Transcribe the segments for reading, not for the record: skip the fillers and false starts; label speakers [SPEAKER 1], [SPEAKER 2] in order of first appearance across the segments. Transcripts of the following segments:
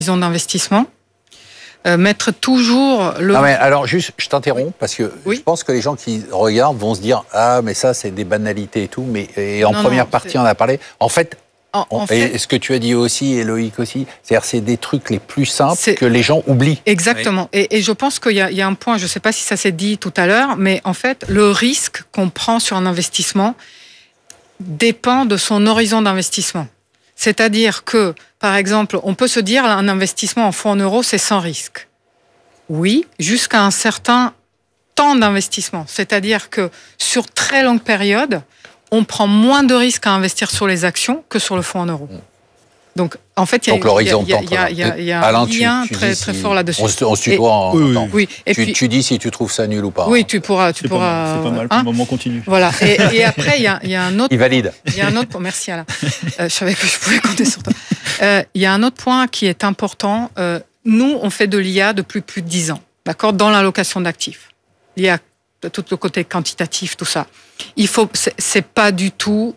[SPEAKER 1] d'investissement. Mettre toujours le...
[SPEAKER 2] Non mais alors juste, je t'interromps parce que je pense que les gens qui regardent vont se dire « Ah, mais ça, c'est des banalités et tout. » Mais en première partie, on a parlé. En fait, et ce que tu as dit aussi, et Loïc aussi, c'est-à-dire c'est des trucs les plus simples que les gens oublient.
[SPEAKER 1] Exactement. Oui. Et je pense qu'il y a un point, je ne sais pas si ça s'est dit tout à l'heure, mais en fait, le risque qu'on prend sur un investissement dépend de son horizon d'investissement. C'est-à-dire que, par exemple, on peut se dire un investissement en fonds en euros, c'est sans risque. Oui, jusqu'à un certain temps d'investissement. C'est-à-dire que sur très longue période, on prend moins de risques à investir sur les actions que sur le fonds en euros. Donc, en fait, il y a un lien très fort là-dessus.
[SPEAKER 2] On se tutoie en temps.
[SPEAKER 1] Oui. Et
[SPEAKER 2] tu dis si tu trouves ça nul ou pas.
[SPEAKER 1] Oui, tu pourras.
[SPEAKER 3] C'est pas mal, pour le moment continue.
[SPEAKER 1] Voilà. Et après, il y a un autre...
[SPEAKER 2] Il valide.
[SPEAKER 1] Il y a un autre... Merci Alain. Je savais que je pouvais compter sur toi. Il y a un autre point qui est important. Nous, on fait de l'IA depuis plus de 10 ans, d'accord, dans l'allocation d'actifs. L'IA, tout le côté quantitatif, tout ça. C'est pas du tout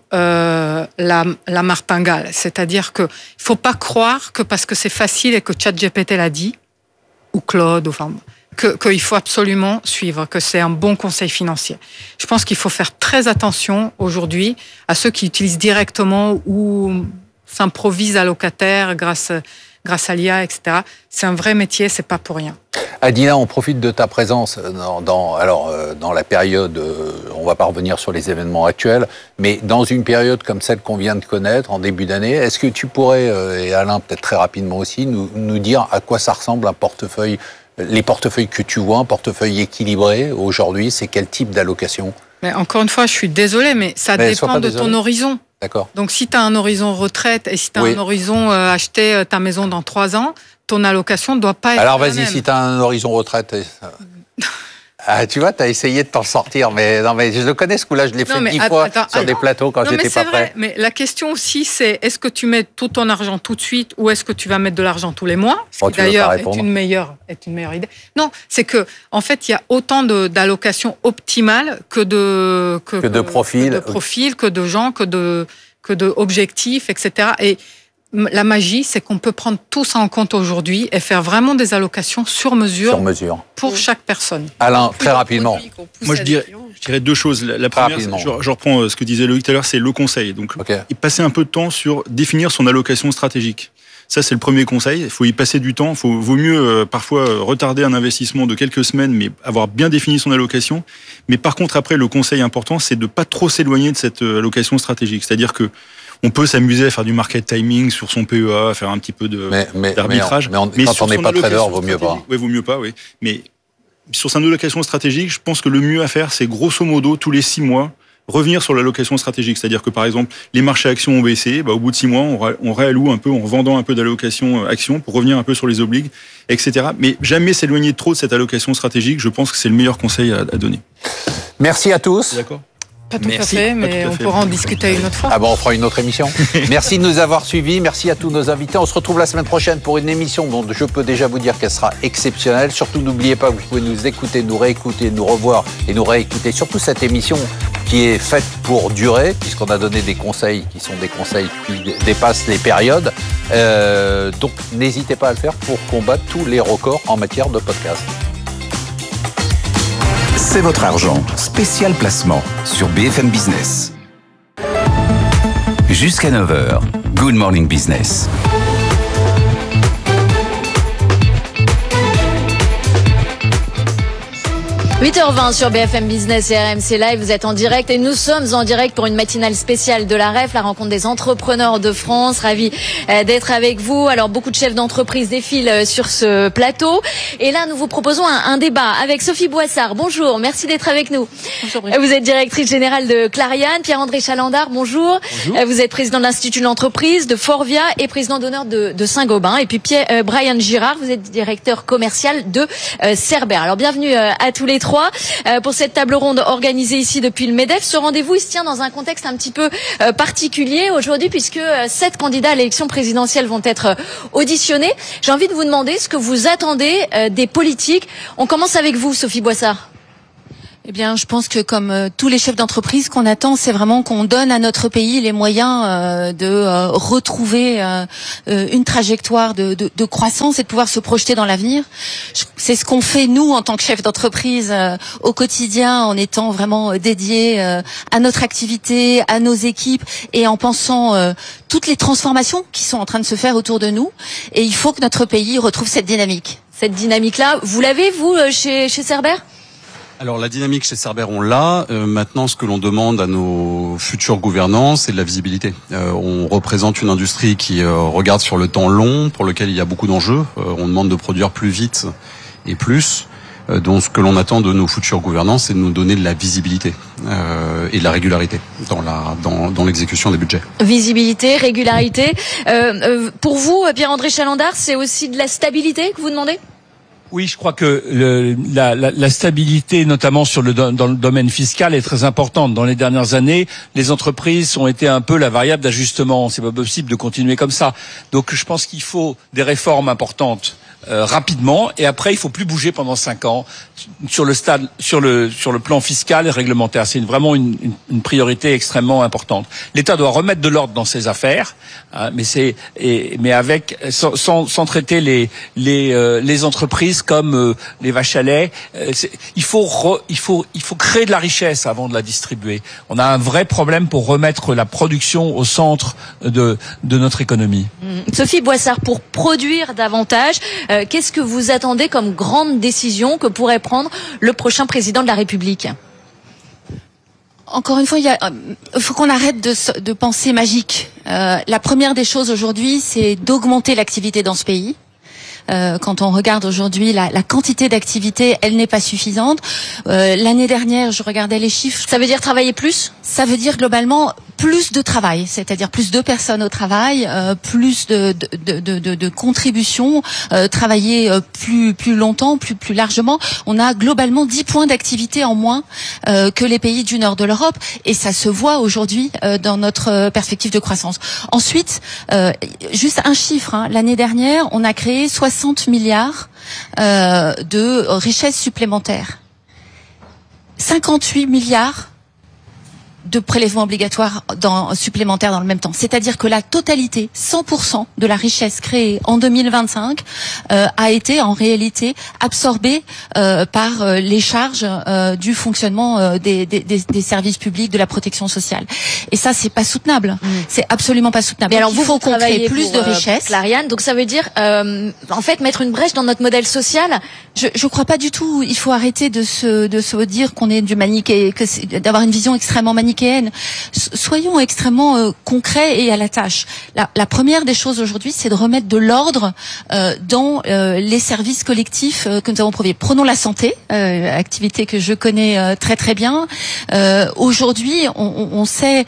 [SPEAKER 1] la martingale. C'est-à-dire que il faut pas croire que parce que c'est facile et que ChatGPT l'a dit, ou Claude, qu'il faut absolument suivre, que c'est un bon conseil financier. Je pense qu'il faut faire très attention aujourd'hui à ceux qui utilisent directement ou s'improvisent allocataires grâce à l'IA, etc. C'est un vrai métier, c'est pas pour rien.
[SPEAKER 2] Adina, on profite de ta présence dans la période, on va pas revenir sur les événements actuels, mais dans une période comme celle qu'on vient de connaître en début d'année, est-ce que tu pourrais, et Alain peut-être très rapidement aussi, nous dire à quoi ça ressemble un portefeuille, les portefeuilles que tu vois, un portefeuille équilibré aujourd'hui, c'est quel type d'allocation ?
[SPEAKER 1] Mais encore une fois, je suis désolée, mais ça dépend de ton horizon.
[SPEAKER 2] D'accord.
[SPEAKER 1] Donc si tu as un horizon retraite et si tu as un horizon acheter ta maison dans 3 ans, ton allocation ne doit pas être
[SPEAKER 2] Alors
[SPEAKER 1] la
[SPEAKER 2] vas-y,
[SPEAKER 1] même.
[SPEAKER 2] si tu as un horizon retraite... tu vois, tu as essayé de t'en sortir, mais je le connais ce coup-là, je l'ai fait 10 fois sur des plateaux quand j'étais pas prêt.
[SPEAKER 1] Mais la question aussi, c'est est-ce que tu mets tout ton argent tout de suite ou est-ce que tu vas mettre de l'argent tous les mois ? Ce qui d'ailleurs est une meilleure idée. Non, c'est que en fait, il y a autant d'allocations optimales que de profils, que de gens, que de objectifs, etc. Et la magie, c'est qu'on peut prendre tout ça en compte aujourd'hui et faire vraiment des allocations sur mesure pour chaque personne.
[SPEAKER 2] Alain, très rapidement.
[SPEAKER 3] Moi, je dirais 2 choses. La première, je reprends ce que disait Loïc tout à l'heure, c'est le conseil. Donc, et passer un peu de temps sur définir son allocation stratégique. Ça, c'est le premier conseil. Il faut y passer du temps. Vaut mieux parfois retarder un investissement de quelques semaines, mais avoir bien défini son allocation. Mais par contre, après, le conseil important, c'est de ne pas trop s'éloigner de cette allocation stratégique. C'est-à-dire que on peut s'amuser à faire du market timing sur son PEA, à faire un petit peu d'arbitrage.
[SPEAKER 2] Mais quand on n'est pas trader, vaut mieux pas.
[SPEAKER 3] Oui, vaut mieux pas, oui. Mais sur son allocation stratégique, je pense que le mieux à faire, c'est grosso modo, tous les 6 mois, revenir sur l'allocation stratégique. C'est-à-dire que, par exemple, les marchés actions ont baissé, au bout de 6 mois, on réalloue un peu en vendant un peu d'allocation actions pour revenir un peu sur les obligues, etc. Mais jamais s'éloigner trop de cette allocation stratégique. Je pense que c'est le meilleur conseil à donner.
[SPEAKER 2] Merci à tous.
[SPEAKER 3] D'accord.
[SPEAKER 1] Pas tout à fait, mais on pourra en discuter une autre fois.
[SPEAKER 2] Ah bon, on fera une autre émission. Merci de nous avoir suivis. Merci à tous nos invités. On se retrouve la semaine prochaine pour une émission dont je peux déjà vous dire qu'elle sera exceptionnelle. Surtout, n'oubliez pas que vous pouvez nous écouter, nous réécouter, nous revoir et nous réécouter. Surtout cette émission qui est faite pour durer, puisqu'on a donné des conseils qui sont des conseils qui dépassent les périodes. Donc, n'hésitez pas à le faire pour combattre tous les records en matière de podcast.
[SPEAKER 4] C'est votre argent. Spécial placement sur BFM Business. Jusqu'à 9h. Good Morning Business.
[SPEAKER 5] 8h20 sur BFM Business et RMC Live, vous êtes en direct et nous sommes en direct pour une matinale spéciale de la REF, la rencontre des entrepreneurs de France. Ravi d'être avec vous. Alors beaucoup de chefs d'entreprise défilent sur ce plateau et là nous vous proposons un débat avec Sophie Boissard. Bonjour, merci d'être avec nous.
[SPEAKER 1] Bonjour.
[SPEAKER 5] Vous êtes directrice générale de Clariane. Pierre-André Chalandard, bonjour. Bonjour. Vous êtes président de l'Institut de l'entreprise de Forvia et président d'honneur de Saint-Gobain. Et puis Brian Girard, vous êtes directeur commercial de Cerber. Alors bienvenue à tous les trois pour cette table ronde organisée ici depuis le MEDEF. Ce rendez-vous il se tient dans un contexte un petit peu particulier aujourd'hui puisque 7 candidats à l'élection présidentielle vont être auditionnés. J'ai envie de vous demander ce que vous attendez des politiques. On commence avec vous, Sophie Boissard.
[SPEAKER 6] Eh bien, je pense que comme tous les chefs d'entreprise, qu'on attend, c'est vraiment qu'on donne à notre pays les moyens de retrouver une trajectoire de croissance et de pouvoir se projeter dans l'avenir. C'est ce qu'on fait nous en tant que chefs d'entreprise au quotidien, en étant vraiment dédiés à notre activité, à nos équipes et en pensant toutes les transformations qui sont en train de se faire autour de nous. Et il faut que notre pays retrouve cette dynamique.
[SPEAKER 5] Cette dynamique-là, vous l'avez, vous, chez Cerber ?
[SPEAKER 7] Alors la dynamique chez Cerber, on l'a. Maintenant, ce que l'on demande à nos futurs gouvernants, c'est de la visibilité. On représente une industrie qui regarde sur le temps long, pour lequel il y a beaucoup d'enjeux. On demande de produire plus vite et plus. Donc ce que l'on attend de nos futurs gouvernants, c'est de nous donner de la visibilité et de la régularité dans l'exécution des budgets.
[SPEAKER 5] Visibilité, régularité. Pour vous, Pierre-André Chalandard, c'est aussi de la stabilité que vous demandez ?
[SPEAKER 8] Oui, je crois que la stabilité, notamment dans le domaine fiscal, est très importante. Dans les dernières années, les entreprises ont été un peu la variable d'ajustement. C'est pas possible de continuer comme ça. Donc, je pense qu'il faut des réformes importantes rapidement, et après il faut plus bouger pendant 5 ans sur le plan fiscal et réglementaire. C'est vraiment une priorité extrêmement importante. L'État doit remettre de l'ordre dans ses affaires, hein, mais avec sans traiter les entreprises comme les vaches à lait. Il faut créer de la richesse avant de la distribuer. On a un vrai problème pour remettre la production au centre de notre économie.
[SPEAKER 5] Sophie Boissard, pour produire davantage, qu'est-ce que vous attendez comme grande décision que pourrait prendre le prochain président de la République ?
[SPEAKER 6] Encore une fois, il faut qu'on arrête de penser magique. La première des choses aujourd'hui, c'est d'augmenter l'activité dans ce pays. Quand on regarde aujourd'hui la quantité d'activité, elle n'est pas suffisante. L'année dernière, je regardais les chiffres.
[SPEAKER 5] Ça veut dire travailler plus ?
[SPEAKER 6] Ça veut dire globalement plus de travail, c'est-à-dire plus de personnes au travail, plus de contributions, travailler plus longtemps, plus largement. On a globalement 10 points d'activité en moins que les pays du nord de l'Europe, et ça se voit aujourd'hui dans notre perspective de croissance. Ensuite, juste un chiffre, hein, l'année dernière, on a créé 60 milliards de richesses supplémentaires. 58 milliards de prélèvements obligatoires supplémentaires dans le même temps. C'est-à-dire que la totalité, 100% de la richesse créée en 2025 a été en réalité absorbée par les charges du fonctionnement des services publics, de la protection sociale. Et ça, c'est pas soutenable. C'est absolument pas soutenable.
[SPEAKER 5] Mais alors
[SPEAKER 6] il faut qu'on crée plus de richesses.
[SPEAKER 5] Clariane, donc ça veut dire en fait mettre une brèche dans notre modèle social.
[SPEAKER 6] Je crois pas du tout. Il faut arrêter de se dire qu'on est du manichéisme, d'avoir une vision extrêmement manichéenne. Soyons extrêmement concrets et à la tâche. La première des choses aujourd'hui, c'est de remettre de l'ordre dans les services collectifs que nous avons prouvés. Prenons la santé, activité que je connais très très bien. Aujourd'hui, on sait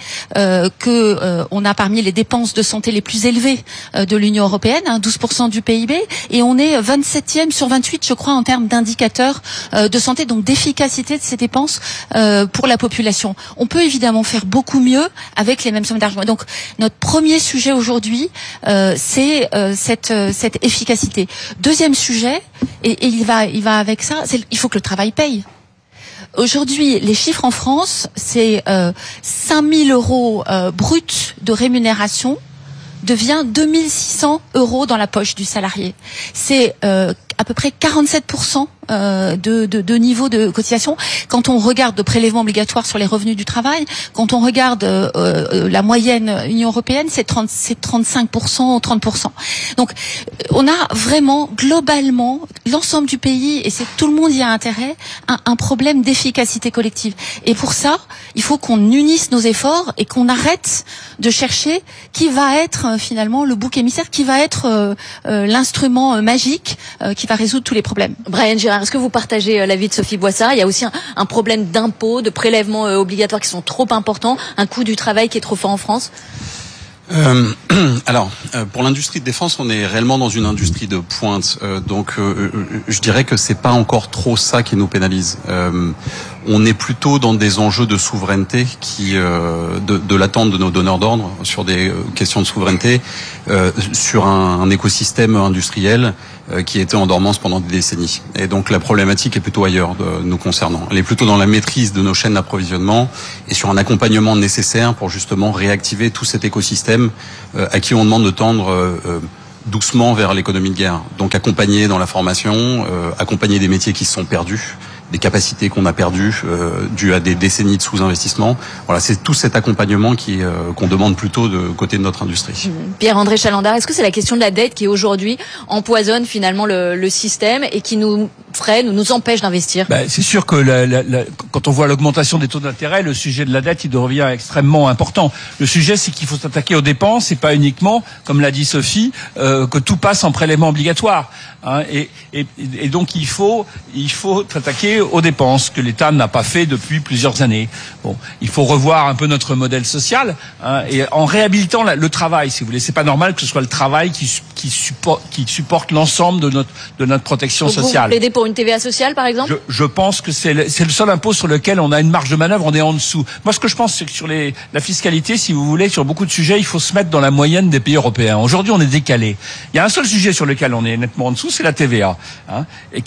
[SPEAKER 6] que on a parmi les dépenses de santé les plus élevées de l'Union européenne, 12% du PIB, et on est 27e sur 28, je crois, en termes d'indicateurs de santé, donc d'efficacité de ces dépenses pour la population. On peut évidemment faire beaucoup mieux avec les mêmes sommes d'argent. Donc notre premier sujet aujourd'hui, c'est cette efficacité. Deuxième sujet, et il va avec ça, c'est il faut que le travail paye. Aujourd'hui, les chiffres en France, c'est 5 000 € bruts de rémunération devient 2 600 € dans la poche du salarié. C'est à peu près 47% de niveau de cotisation. Quand on regarde le prélèvement obligatoire sur les revenus du travail, quand on regarde la moyenne Union européenne, c'est 35% ou 30%. Donc on a vraiment globalement l'ensemble du pays, et c'est tout le monde y a intérêt, un problème d'efficacité collective. Et pour ça, il faut qu'on unisse nos efforts et qu'on arrête de chercher qui va être finalement le bouc émissaire, qui va être l'instrument magique qui va résoudre tous les problèmes.
[SPEAKER 5] Brian Girard, est-ce que vous partagez l'avis de Sophie Boissard ? Il y a aussi un problème d'impôts, de prélèvements obligatoires qui sont trop importants, un coût du travail qui est trop fort en France ?
[SPEAKER 7] Alors, pour l'industrie de défense, on est réellement dans une industrie de pointe. Donc, je dirais que c'est pas encore trop ça qui nous pénalise. on est plutôt dans des enjeux de souveraineté de l'attente de nos donneurs d'ordre sur des questions de souveraineté, sur un écosystème industriel qui était en dormance pendant des décennies. Et donc la problématique est plutôt ailleurs nous concernant. Elle est plutôt dans la maîtrise de nos chaînes d'approvisionnement et sur un accompagnement nécessaire pour justement réactiver tout cet écosystème à qui on demande de tendre doucement vers l'économie de guerre. Donc accompagner dans la formation, accompagner des métiers qui se sont perdus, des capacités qu'on a perdues dues à des décennies de sous-investissement. Voilà, c'est tout cet accompagnement qu'on demande plutôt de côté de notre industrie.
[SPEAKER 5] Pierre-André Chalandard, est-ce que c'est la question de la dette qui aujourd'hui empoisonne finalement le système et qui nous freine ou nous empêche d'investir?
[SPEAKER 8] C'est sûr que quand on voit l'augmentation des taux d'intérêt, le sujet de la dette, il devient extrêmement important. Le sujet, c'est qu'il faut s'attaquer aux dépenses et pas uniquement, comme l'a dit Sophie, que tout passe en prélèvement obligatoire. Hein, et donc il faut s'attaquer aux dépenses que l'État n'a pas fait depuis plusieurs années. Bon, il faut revoir un peu notre modèle social, hein, et en réhabilitant le travail, si vous voulez. C'est pas normal que ce soit le travail qui supporte l'ensemble de notre protection sociale.
[SPEAKER 5] Vous plaidez pour une TVA sociale, par exemple?
[SPEAKER 8] Je pense que c'est le seul impôt sur lequel on a une marge de manœuvre, on est en dessous. Moi, ce que je pense, c'est que sur la fiscalité, si vous voulez, sur beaucoup de sujets, il faut se mettre dans la moyenne des pays européens. Aujourd'hui, on est décalé. Il y a un seul sujet sur lequel on est nettement en dessous, c'est la TVA, hein,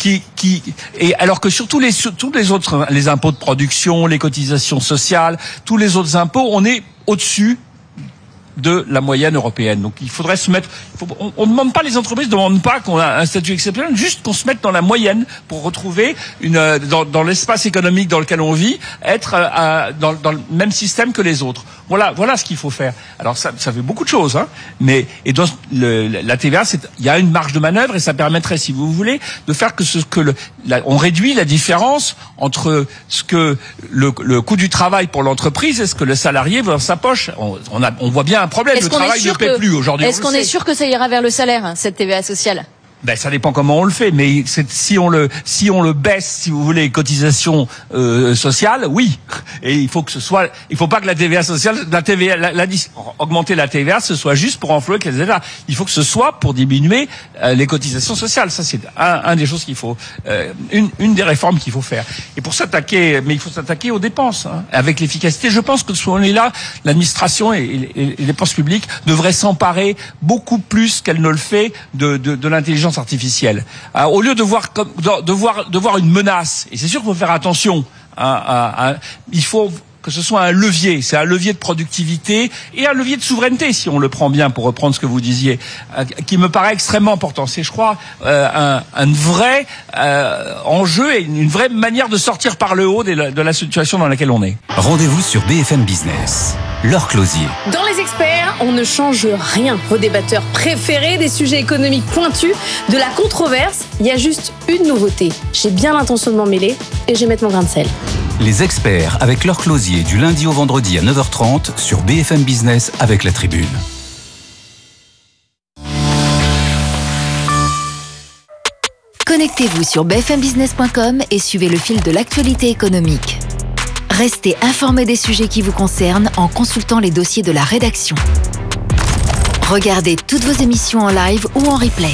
[SPEAKER 8] et alors que sur tous les autres, les impôts de production, les cotisations sociales, tous les autres impôts, on est au-dessus de la moyenne européenne. Donc il faudrait se mettre. On ne demande pas, les entreprises ne demandent pas qu'on a un statut exceptionnel, juste qu'on se mette dans la moyenne pour retrouver dans l'espace économique dans lequel on vit, être dans le même système que les autres. Voilà ce qu'il faut faire. Alors ça fait beaucoup de choses, hein. Et dans la TVA, il y a une marge de manœuvre et ça permettrait, si vous voulez, de faire on réduit la différence entre ce que le coût du travail pour l'entreprise et ce que le salarié veut dans sa poche. On voit bien un problème. Le travail ne paie plus aujourd'hui.
[SPEAKER 5] Est-ce qu'on est sûr que ça ira vers le salaire, cette TVA sociale?
[SPEAKER 8] Ça dépend comment on le fait, mais si on le baisse, si vous voulez, les cotisations sociales, oui. Et il faut pas que la TVA sociale, augmenter la TVA, ce soit juste pour enflouer les États. Il faut que ce soit pour diminuer les cotisations sociales. Ça, c'est un des choses qu'il faut, une des réformes qu'il faut faire. Et pour s'attaquer, mais il faut s'attaquer aux dépenses, hein, avec l'efficacité. Je pense que ce moment-là, l'administration et les dépenses publiques devraient s'emparer beaucoup plus qu'elle ne le fait de l'intelligence artificielle. Au lieu de voir une menace, et c'est sûr qu'il faut faire attention, il faut que ce soit un levier. C'est un levier de productivité et un levier de souveraineté, si on le prend bien, pour reprendre ce que vous disiez, qui me paraît extrêmement important. C'est, je crois, un vrai enjeu et une vraie manière de sortir par le haut de la situation dans laquelle on est.
[SPEAKER 4] Rendez-vous sur BFM Business. Laure Closier.
[SPEAKER 9] Dans Les Experts, on ne change rien. Vos débatteurs préférés, des sujets économiques pointus, de la controverse, il y a juste une nouveauté. J'ai bien l'intention de m'en mêler et je vais mettre mon grain de sel.
[SPEAKER 4] Les Experts avec Laure Closier du lundi au vendredi à 9h30 sur BFM Business avec La Tribune.
[SPEAKER 10] Connectez-vous sur bfmbusiness.com et suivez le fil de l'actualité économique. Restez informés des sujets qui vous concernent en consultant les dossiers de la rédaction. Regardez toutes vos émissions en live ou en replay.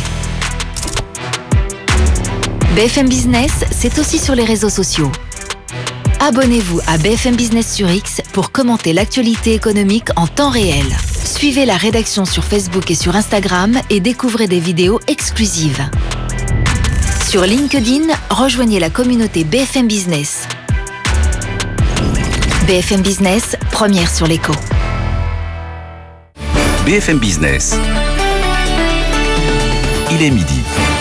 [SPEAKER 10] BFM Business, c'est aussi sur les réseaux sociaux. Abonnez-vous à BFM Business sur X pour commenter l'actualité économique en temps réel. Suivez la rédaction sur Facebook et sur Instagram et découvrez des vidéos exclusives. Sur LinkedIn, rejoignez la communauté BFM Business. BFM Business, première sur l'écho.
[SPEAKER 4] BFM Business. Il est midi.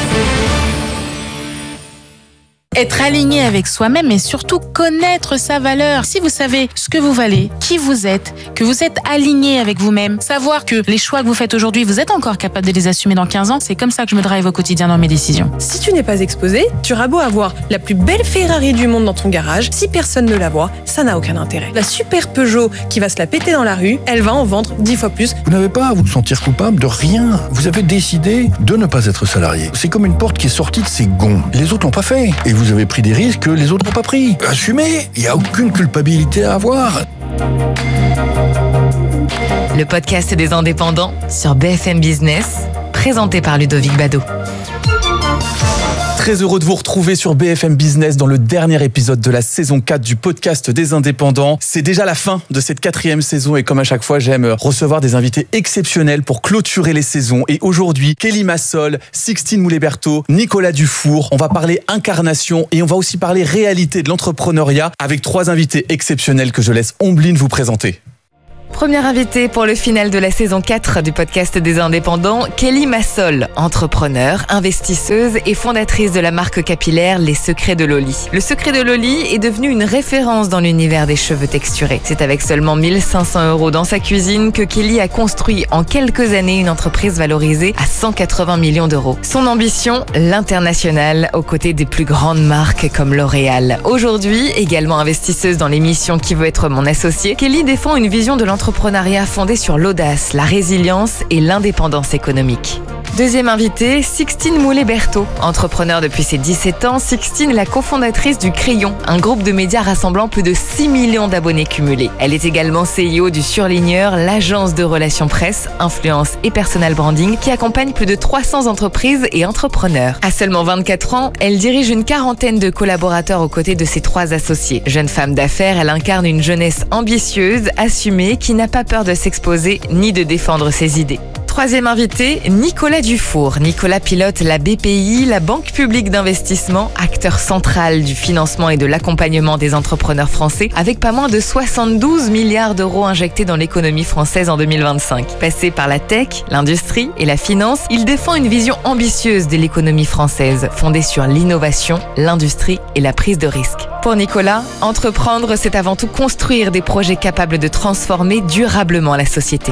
[SPEAKER 11] Être aligné avec soi-même et surtout connaître sa valeur. Si vous savez ce que vous valez, qui vous êtes, que vous êtes aligné avec vous-même, savoir que les choix que vous faites aujourd'hui, vous êtes encore capable de les assumer dans 15 ans, c'est comme ça que je me drive au quotidien dans mes décisions.
[SPEAKER 9] Si tu n'es pas exposé, tu auras beau avoir la plus belle Ferrari du monde dans ton garage, si personne ne la voit, ça n'a aucun intérêt. La super Peugeot qui va se la péter dans la rue, elle va en vendre 10 fois plus.
[SPEAKER 12] Vous n'avez pas à vous sentir coupable de rien. Vous avez décidé de ne pas être salarié. C'est comme une porte qui est sortie de ses gonds. Les autres l'ont pas fait. Et vous avez pris des risques que les autres n'ont pas pris. Assumez, il n'y a aucune culpabilité à avoir.
[SPEAKER 13] Le podcast des indépendants sur BFM Business, présenté par Ludovic Bado.
[SPEAKER 14] très heureux de vous retrouver sur BFM Business dans le dernier épisode de la saison 4 du podcast des indépendants. C'est déjà la fin de cette 4e saison et comme à chaque fois, j'aime recevoir des invités exceptionnels pour clôturer les saisons. Et aujourd'hui, Kelly Massol, Sixtine Moulet-Berthaud, Nicolas Dufour. On va parler incarnation et on va aussi parler réalité de l'entrepreneuriat avec 3 invités exceptionnels que je laisse Ombline vous présenter.
[SPEAKER 13] Première invitée pour le final de la saison 4 du podcast des indépendants, Kelly Massol, entrepreneur, investisseuse et fondatrice de la marque capillaire Les Secrets de Loli. Le Secret de Loli est devenu une référence dans l'univers des cheveux texturés. C'est avec seulement 1 500 € dans sa cuisine que Kelly a construit en quelques années une entreprise valorisée à 180 millions d'euros. Son ambition, l'international, aux côtés des plus grandes marques comme L'Oréal. Aujourd'hui, également investisseuse dans l'émission Qui veut être mon associé, Kelly défend une vision de l'entrepreneuriat fondée sur l'audace, la résilience et l'indépendance économique. Deuxième invitée, Sixtine Moulet-Berthaud. Entrepreneur depuis ses 17 ans, Sixtine est la cofondatrice du Crayon, un groupe de médias rassemblant plus de 6 millions d'abonnés cumulés. Elle est également CEO du Surligneur, l'agence de relations presse, influence et personal branding qui accompagne plus de 300 entreprises et entrepreneurs. À seulement 24 ans, elle dirige une 40aine de collaborateurs aux côtés de ses 3 associés. Jeune femme d'affaires, elle incarne une jeunesse ambitieuse, assumée, qui n'a pas peur de s'exposer ni de défendre ses idées. Troisième invité, Nicolas Dufour. Nicolas pilote la BPI, la Banque publique d'investissement, acteur central du financement et de l'accompagnement des entrepreneurs français, avec pas moins de 72 milliards d'euros injectés dans l'économie française en 2025. Passé par la tech, l'industrie et la finance, il défend une vision ambitieuse de l'économie française, fondée sur l'innovation, l'industrie et la prise de risque. Pour Nicolas, entreprendre, c'est avant tout construire des projets capables de transformer durablement la société.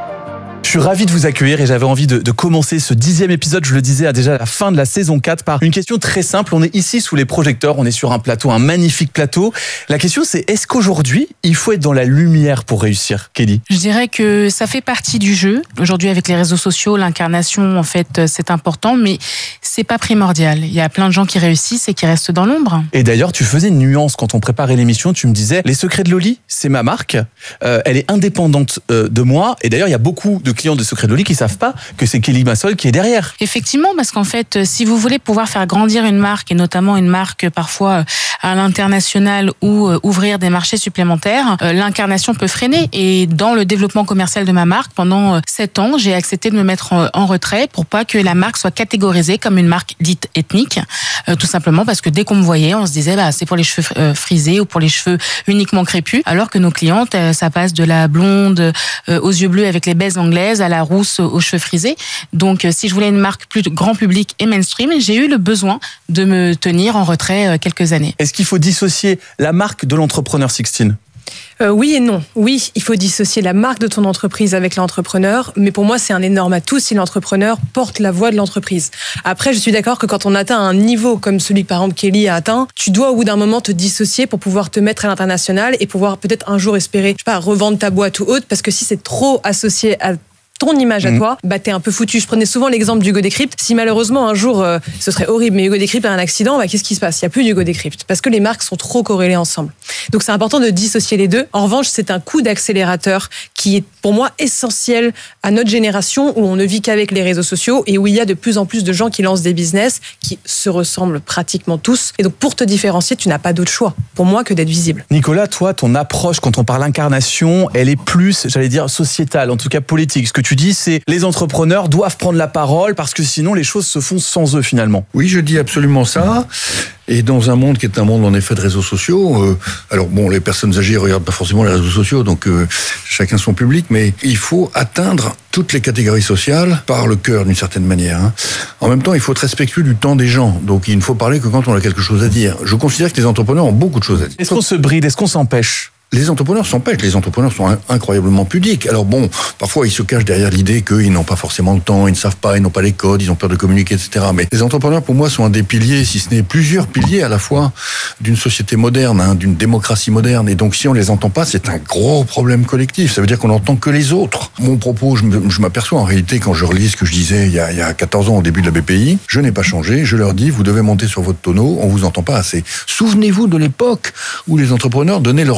[SPEAKER 14] Je suis ravi de vous accueillir et j'avais envie de commencer ce 10e épisode, je le disais déjà à la fin de la saison 4, par une question très simple. On est ici sous les projecteurs, on est sur un plateau, un magnifique plateau. La question c'est, est-ce qu'aujourd'hui, il faut être dans la lumière pour réussir, Kelly ?
[SPEAKER 11] Je dirais que ça fait partie du jeu. Aujourd'hui, avec les réseaux sociaux, l'incarnation, en fait, c'est important, mais c'est pas primordial. Il y a plein de gens qui réussissent et qui restent dans l'ombre.
[SPEAKER 14] Et d'ailleurs, tu faisais une nuance quand on préparait l'émission, tu me disais, Les Secrets de Loli, c'est ma marque, elle est indépendante de moi, et d'ailleurs, il y a beaucoup de clients de Secrets de Loli qui savent pas que c'est Kelly Massol qui est derrière.
[SPEAKER 11] Effectivement, parce qu'en fait, si vous voulez pouvoir faire grandir une marque, et notamment une marque parfois à l'international ou ouvrir des marchés supplémentaires, l'incarnation peut freiner. Et dans le développement commercial de ma marque, pendant 7 ans, j'ai accepté de me mettre en retrait pour pas que la marque soit catégorisée comme une marque dite ethnique, tout simplement parce que dès qu'on me voyait, on se disait c'est pour les cheveux frisés ou pour les cheveux uniquement crépus, alors que nos clientes, ça passe de la blonde aux yeux bleus avec les baies anglaises à la rousse aux cheveux frisés. Donc, si je voulais une marque plus grand public et mainstream, j'ai eu le besoin de me tenir en retrait quelques années.
[SPEAKER 14] Est-ce qu'il faut dissocier la marque de l'entrepreneur, Sixtine ?
[SPEAKER 9] Oui et non. Oui, il faut dissocier la marque de ton entreprise avec l'entrepreneur, mais pour moi, c'est un énorme atout si l'entrepreneur porte la voix de l'entreprise. Après, je suis d'accord que quand on atteint un niveau comme celui que, par exemple, Kelly a atteint, tu dois au bout d'un moment te dissocier pour pouvoir te mettre à l'international et pouvoir peut-être un jour espérer, revendre ta boîte ou autre, parce que si c'est trop associé à ton image à toi, t'es un peu foutu. Je prenais souvent l'exemple d'Hugo Décrypte. Si malheureusement un jour, ce serait horrible, mais Hugo Décrypte a un accident, qu'est-ce qui se passe ? Il n'y a plus d'Hugo Décrypte parce que les marques sont trop corrélées ensemble. Donc c'est important de dissocier les deux. En revanche, c'est un coup d'accélérateur qui est pour moi essentiel à notre génération où on ne vit qu'avec les réseaux sociaux et où il y a de plus en plus de gens qui lancent des business qui se ressemblent pratiquement tous. Et donc pour te différencier, tu n'as pas d'autre choix pour moi que d'être visible.
[SPEAKER 14] Nicolas, toi, ton approche quand on parle incarnation, elle est plus, j'allais dire, sociétale, en tout cas politique. Ce que tu dis, c'est les entrepreneurs doivent prendre la parole parce que sinon les choses se font sans eux finalement.
[SPEAKER 12] Oui, je dis absolument ça. Et dans un monde qui est un monde en effet de réseaux sociaux, alors bon, les personnes âgées regardent pas forcément les réseaux sociaux, donc chacun son public, mais il faut atteindre toutes les catégories sociales par le cœur d'une certaine manière. En même temps, il faut être respectueux du temps des gens, donc il ne faut parler que quand on a quelque chose à dire. Je considère que les entrepreneurs ont beaucoup de choses à dire.
[SPEAKER 14] Est-ce qu'on se bride ? Est-ce qu'on s'empêche ?
[SPEAKER 12] Les entrepreneurs s'empêchent, les entrepreneurs sont incroyablement pudiques. Alors bon, parfois ils se cachent derrière l'idée qu'ils n'ont pas forcément le temps, ils ne savent pas, ils n'ont pas les codes, ils ont peur de communiquer, etc. Mais les entrepreneurs, pour moi, sont un des piliers, si ce n'est plusieurs piliers à la fois, d'une société moderne, d'une démocratie moderne. Et donc si on les entend pas, c'est un gros problème collectif. Ça veut dire qu'on n'entend que les autres. Mon propos, je m'aperçois en réalité, quand je relis ce que je disais il y a 14 ans au début de la BPI, je n'ai pas changé, je leur dis, vous devez monter sur votre tonneau, on vous entend pas assez. Souvenez-vous de l'époque où les entrepreneurs donnaient leur nom à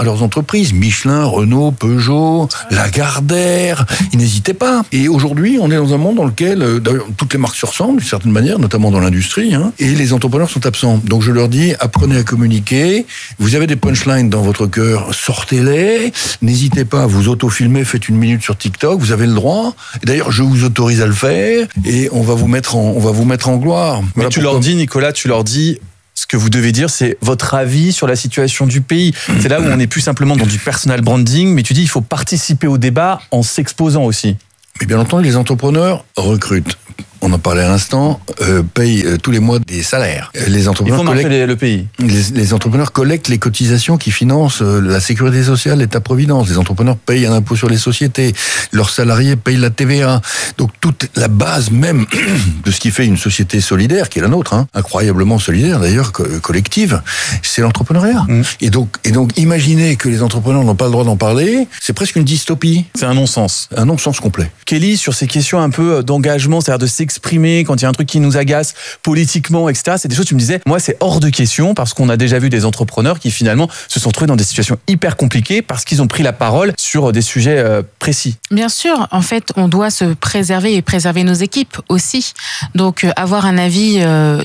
[SPEAKER 12] leurs entreprises, Michelin, Renault, Peugeot, Lagardère, ils n'hésitaient pas. Et aujourd'hui, on est dans un monde dans lequel toutes les marques se ressemblent d'une certaine manière, notamment dans l'industrie, et les entrepreneurs sont absents. Donc je leur dis, apprenez à communiquer, vous avez des punchlines dans votre cœur, sortez-les, n'hésitez pas à vous autofilmer, faites 1 minute sur TikTok, vous avez le droit. Et d'ailleurs, je vous autorise à le faire, et on va vous mettre en gloire.
[SPEAKER 14] Mais voilà, tu leur dis, Nicolas, ce que vous devez dire, c'est votre avis sur la situation du pays. C'est là où on n'est plus simplement dans du personal branding, mais tu dis il faut participer au débat en s'exposant aussi.
[SPEAKER 12] Mais bien entendu, les entrepreneurs recrutent. On en parlait à l'instant, payent tous les mois des salaires. Les entrepreneurs
[SPEAKER 14] le pays.
[SPEAKER 12] Les entrepreneurs collectent les cotisations qui financent la sécurité sociale, l'État-providence. Les entrepreneurs payent un impôt sur les sociétés. Leurs salariés payent la TVA. Donc toute la base même de ce qui fait une société solidaire, qui est la nôtre, incroyablement solidaire d'ailleurs, collective, c'est l'entrepreneuriat. Et donc imaginer que les entrepreneurs n'ont pas le droit d'en parler, c'est presque une dystopie.
[SPEAKER 14] C'est un non-sens.
[SPEAKER 12] Un non-sens complet.
[SPEAKER 14] Kelly, sur ces questions un peu d'engagement, c'est-à-dire de s'exprimer quand il y a un truc qui nous agace politiquement, etc. C'est des choses, tu me disais, moi c'est hors de question parce qu'on a déjà vu des entrepreneurs qui finalement se sont trouvés dans des situations hyper compliquées parce qu'ils ont pris la parole sur des sujets précis.
[SPEAKER 11] Bien sûr, en fait, on doit se préserver et préserver nos équipes aussi. Donc avoir un avis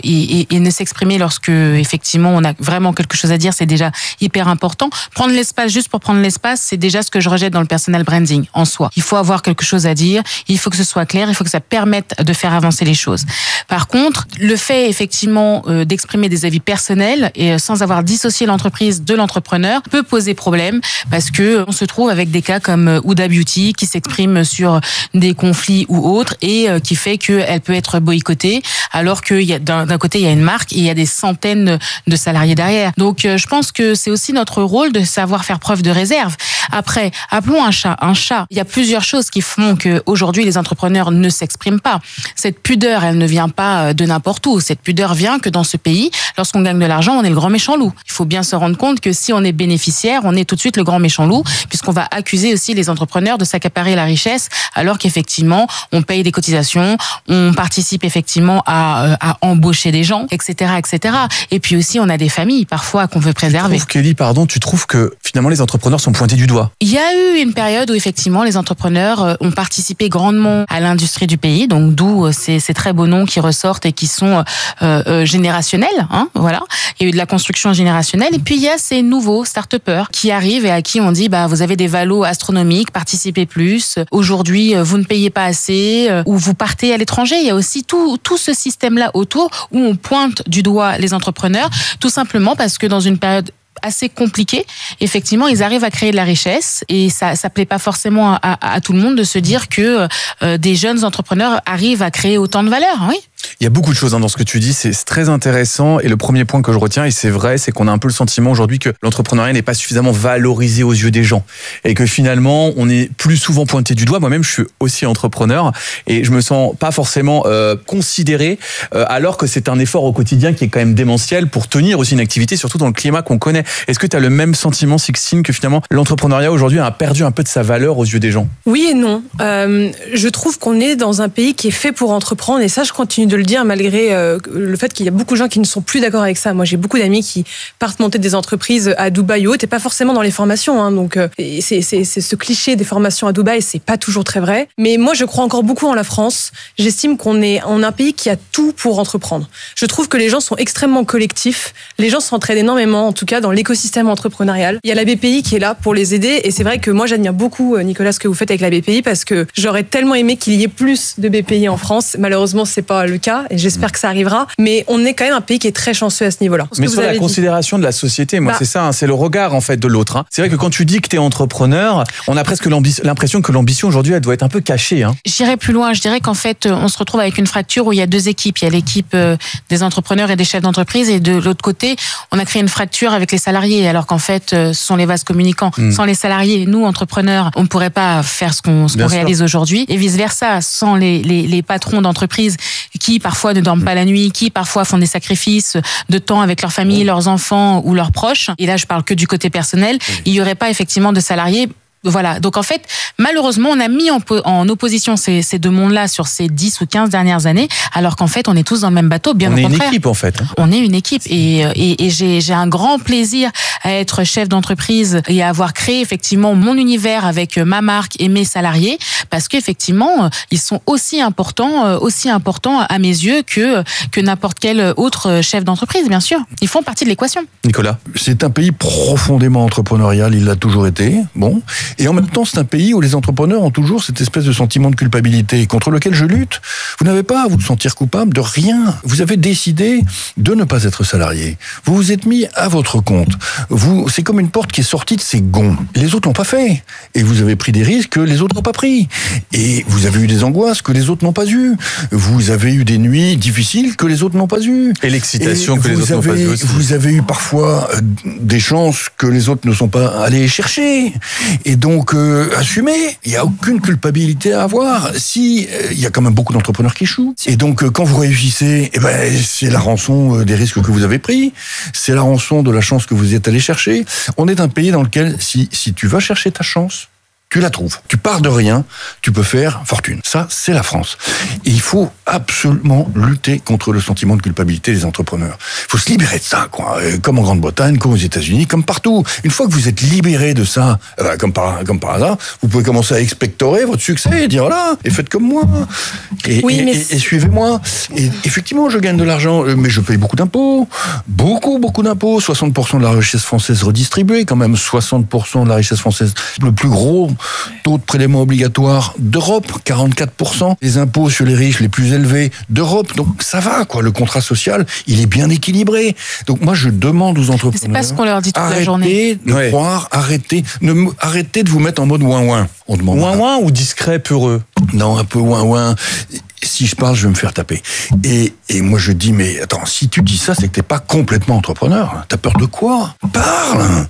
[SPEAKER 11] et ne s'exprimer lorsque effectivement on a vraiment quelque chose à dire, c'est déjà hyper important. Prendre l'espace juste pour prendre l'espace, c'est déjà ce que je rejette dans le personal branding en soi. Il faut avoir quelque chose à dire, il faut que ce soit clair, il faut que ça permette de faire avancer les choses. Par contre, le fait effectivement d'exprimer des avis personnels et sans avoir dissocié l'entreprise de l'entrepreneur peut poser problème parce que on se trouve avec des cas comme Huda Beauty qui s'exprime sur des conflits ou autres et qui fait qu'elle peut être boycottée alors que d'un côté il y a une marque et il y a des centaines de salariés derrière. Donc je pense que c'est aussi notre rôle de savoir faire preuve de réserve. Après, appelons un chat un chat. Il y a plusieurs choses qui font que aujourd'hui les entrepreneurs ne s'expriment pas. Cette pudeur, elle ne vient pas de n'importe où. Cette pudeur vient que dans ce pays, lorsqu'on gagne de l'argent, on est le grand méchant loup. Il faut bien se rendre compte que si on est bénéficiaire, on est tout de suite le grand méchant loup, puisqu'on va accuser aussi les entrepreneurs de s'accaparer la richesse, alors qu'effectivement, on paye des cotisations, on participe effectivement à embaucher des gens, etc., etc. Et puis aussi, on a des familles, parfois, qu'on veut préserver.
[SPEAKER 14] Kelly, tu trouves que finalement, les entrepreneurs sont pointés du doigt?
[SPEAKER 11] Il y a eu une période où effectivement, les entrepreneurs ont participé grandement à l'industrie du pays, donc d'où ces très beaux noms qui ressortent et qui sont générationnels, voilà. Il y a eu de la construction générationnelle et puis il y a ces nouveaux start-upers qui arrivent et à qui on dit vous avez des valos astronomiques, participez plus. Aujourd'hui, vous ne payez pas assez ou vous partez à l'étranger. Il y a aussi tout ce système-là autour où on pointe du doigt les entrepreneurs, tout simplement parce que dans une période assez compliqué. Effectivement, ils arrivent à créer de la richesse et ça plaît pas forcément à tout le monde de se dire que des jeunes entrepreneurs arrivent à créer autant de valeur. Oui.
[SPEAKER 14] Il y a beaucoup de choses dans ce que tu dis, c'est très intéressant et le premier point que je retiens, et c'est vrai, c'est qu'on a un peu le sentiment aujourd'hui que l'entrepreneuriat n'est pas suffisamment valorisé aux yeux des gens et que finalement on est plus souvent pointé du doigt. Moi-même je suis aussi entrepreneur et je me sens pas forcément considéré alors que c'est un effort au quotidien qui est quand même démentiel pour tenir aussi une activité, surtout dans le climat qu'on connaît. Est-ce que tu as le même sentiment, Sixtine, que finalement l'entrepreneuriat aujourd'hui a perdu un peu de sa valeur aux yeux des gens?
[SPEAKER 9] Oui et non. Je trouve qu'on est dans un pays qui est fait pour entreprendre et ça je continue de le dire malgré le fait qu'il y a beaucoup de gens qui ne sont plus d'accord avec ça. Moi, j'ai beaucoup d'amis qui partent monter des entreprises à Dubaï ou autre, et pas forcément dans les formations. Donc, c'est ce cliché des formations à Dubaï, c'est pas toujours très vrai. Mais moi, je crois encore beaucoup en la France. J'estime qu'on est un pays qui a tout pour entreprendre. Je trouve que les gens sont extrêmement collectifs. Les gens s'entraident énormément, en tout cas dans l'écosystème entrepreneurial. Il y a la BPI qui est là pour les aider, et c'est vrai que moi, j'admire beaucoup, Nicolas, ce que vous faites avec la BPI, parce que j'aurais tellement aimé qu'il y ait plus de BPI en France. Malheureusement, c'est pas le cas et j'espère que ça arrivera, mais on est quand même un pays qui est très chanceux à ce niveau-là.
[SPEAKER 14] Mais sur la considération de la société, moi c'est ça, c'est le regard en fait de l'autre. C'est vrai que quand tu dis que tu es entrepreneur, on a presque l'impression que l'ambition aujourd'hui elle doit être un peu cachée.
[SPEAKER 11] J'irais plus loin, je dirais qu'en fait on se retrouve avec une fracture où il y a deux équipes, il y a l'équipe des entrepreneurs et des chefs d'entreprise et de l'autre côté on a créé une fracture avec les salariés alors qu'en fait ce sont les vases communicants. Sans les salariés, nous entrepreneurs, on ne pourrait pas faire ce qu'on réalise aujourd'hui et vice versa, sans les patrons d'entreprise qui parfois ne dorment pas la nuit, qui parfois font des sacrifices de temps avec leur famille, leurs enfants ou leurs proches. Et là, je parle que du côté personnel. Il y aurait pas effectivement de salariés Voilà. Donc en fait, malheureusement, on a mis en opposition ces deux mondes-là sur ces 10 ou 15 dernières années, alors qu'en fait, on est tous dans le même bateau, bien au contraire.
[SPEAKER 14] On est une équipe, en fait.
[SPEAKER 11] On est une équipe et j'ai un grand plaisir à être chef d'entreprise et à avoir créé effectivement mon univers avec ma marque et mes salariés, parce qu'effectivement, ils sont aussi importants à mes yeux que n'importe quel autre chef d'entreprise, bien sûr. Ils font partie de l'équation.
[SPEAKER 12] Nicolas, c'est un pays profondément entrepreneurial, il l'a toujours été. Bon. Et en même temps, c'est un pays où les entrepreneurs ont toujours cette espèce de sentiment de culpabilité contre lequel je lutte. Vous n'avez pas à vous sentir coupable de rien. Vous avez décidé de ne pas être salarié. Vous vous êtes mis à votre compte. C'est comme une porte qui est sortie de ses gonds. Les autres l'ont pas fait. Et vous avez pris des risques que les autres n'ont pas pris. Et vous avez eu des angoisses que les autres n'ont pas eues. Vous avez eu des nuits difficiles que les autres n'ont pas eues.
[SPEAKER 14] Et l'excitation que les autres n'ont pas eues aussi.
[SPEAKER 12] Vous avez eu parfois des chances que les autres ne sont pas allés chercher. Et donc, assumez. Il n'y a aucune culpabilité à avoir. Si, il y a quand même beaucoup d'entrepreneurs qui échouent. Et donc, quand vous réussissez, c'est la rançon des risques que vous avez pris. C'est la rançon de la chance que vous êtes allé chercher. On est un pays dans lequel, si tu vas chercher ta chance, tu la trouves. Tu pars de rien, tu peux faire fortune. Ça, c'est la France. Et il faut absolument lutter contre le sentiment de culpabilité des entrepreneurs. Il faut se libérer de ça, quoi. Comme en Grande-Bretagne, comme aux États-Unis, comme partout. Une fois que vous êtes libéré de ça, comme par hasard, vous pouvez commencer à expectorer votre succès et dire voilà, et faites comme moi. Et suivez-moi. Et effectivement, je gagne de l'argent, mais je paye beaucoup d'impôts. Beaucoup d'impôts. 60% de la richesse française redistribuée, quand même 60% de la richesse française. Le plus gros taux de prélèvement obligatoire d'Europe, 44%. Les impôts sur les riches les plus élevés d'Europe. Donc ça va, quoi. Le contrat social, il est bien équilibré. Donc moi, je demande aux entrepreneurs...
[SPEAKER 11] C'est pas ce qu'on leur dit toute la journée.
[SPEAKER 12] Arrêtez de croire, arrêtez de vous mettre en mode ouin-ouin. On demande
[SPEAKER 14] ouin-ouin ou discret, peureux?
[SPEAKER 12] Non, un peu ouin-ouin. Si je parle, je vais me faire taper. Et moi, je dis, mais attends, si tu dis ça, c'est que t'es pas complètement entrepreneur. T'as peur de quoi? Parle!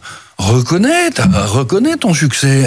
[SPEAKER 12] Reconnais ton succès.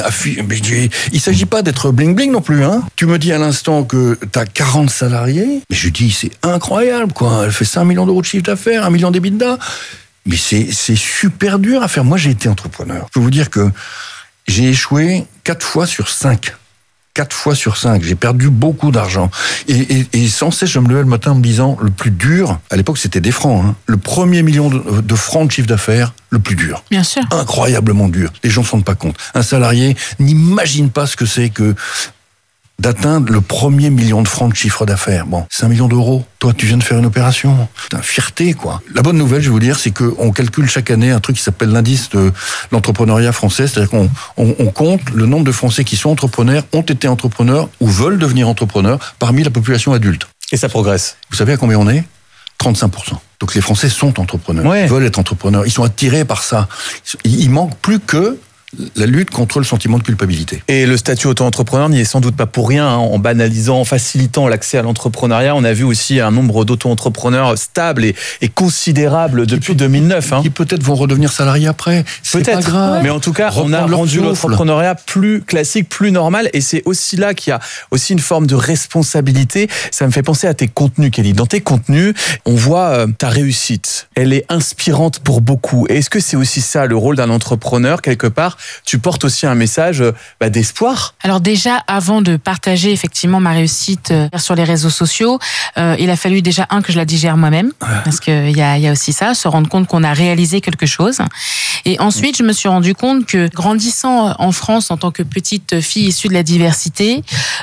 [SPEAKER 12] Il s'agit pas d'être bling-bling non plus, hein. Tu me dis à l'instant que t'as 40 salariés. Mais je dis, c'est incroyable, quoi. Elle fait 5 millions d'euros de chiffre d'affaires, 1 million d'EBITDA. Mais c'est super dur à faire. Moi, j'ai été entrepreneur. Je peux vous dire que j'ai échoué 4 fois sur 5. 4 fois sur 5. J'ai perdu beaucoup d'argent. Et sans cesse, je me levais le matin en me disant, le plus dur, à l'époque, c'était des francs, hein. Le premier million de francs de chiffre d'affaires, le plus dur.
[SPEAKER 11] Bien sûr.
[SPEAKER 12] Incroyablement dur. Les gens ne se rendent pas compte. Un salarié n'imagine pas ce que c'est que d'atteindre le premier million de francs de chiffre d'affaires. Bon, c'est 1 million d'euros. Toi, tu viens de faire une opération. C'est une fierté, quoi. La bonne nouvelle, je vais vous dire, c'est qu'on calcule chaque année un truc qui s'appelle l'indice de l'entrepreneuriat français. C'est-à-dire qu'on compte le nombre de Français qui sont entrepreneurs, ont été entrepreneurs ou veulent devenir entrepreneurs parmi la population adulte.
[SPEAKER 14] Et ça progresse.
[SPEAKER 12] Vous savez à combien on est ? 35%. Donc les Français sont entrepreneurs, veulent être entrepreneurs. Ils sont attirés par ça. Il manque plus que la lutte contre le sentiment de culpabilité.
[SPEAKER 14] Et le statut auto-entrepreneur n'y est sans doute pas pour rien, hein. En banalisant, en facilitant l'accès à l'entrepreneuriat, on a vu aussi un nombre d'auto-entrepreneurs stable et considérable depuis 2009. Hein.
[SPEAKER 12] Qui peut-être vont redevenir salariés après. C'est pas grave.
[SPEAKER 14] Mais en tout cas, on a rendu l'entrepreneuriat plus classique, plus normal. Et c'est aussi là qu'il y a aussi une forme de responsabilité. Ça me fait penser à tes contenus, Kelly. Dans tes contenus, on voit ta réussite. Elle est inspirante pour beaucoup. Et est-ce que c'est aussi ça, le rôle d'un entrepreneur, quelque part? Tu portes aussi un message d'espoir.
[SPEAKER 11] Alors déjà, avant de partager effectivement ma réussite sur les réseaux sociaux, il a fallu déjà que je la digère moi-même, parce qu'il y a aussi ça, se rendre compte qu'on a réalisé quelque chose. Et ensuite, je me suis rendu compte que grandissant en France en tant que petite fille issue de la diversité,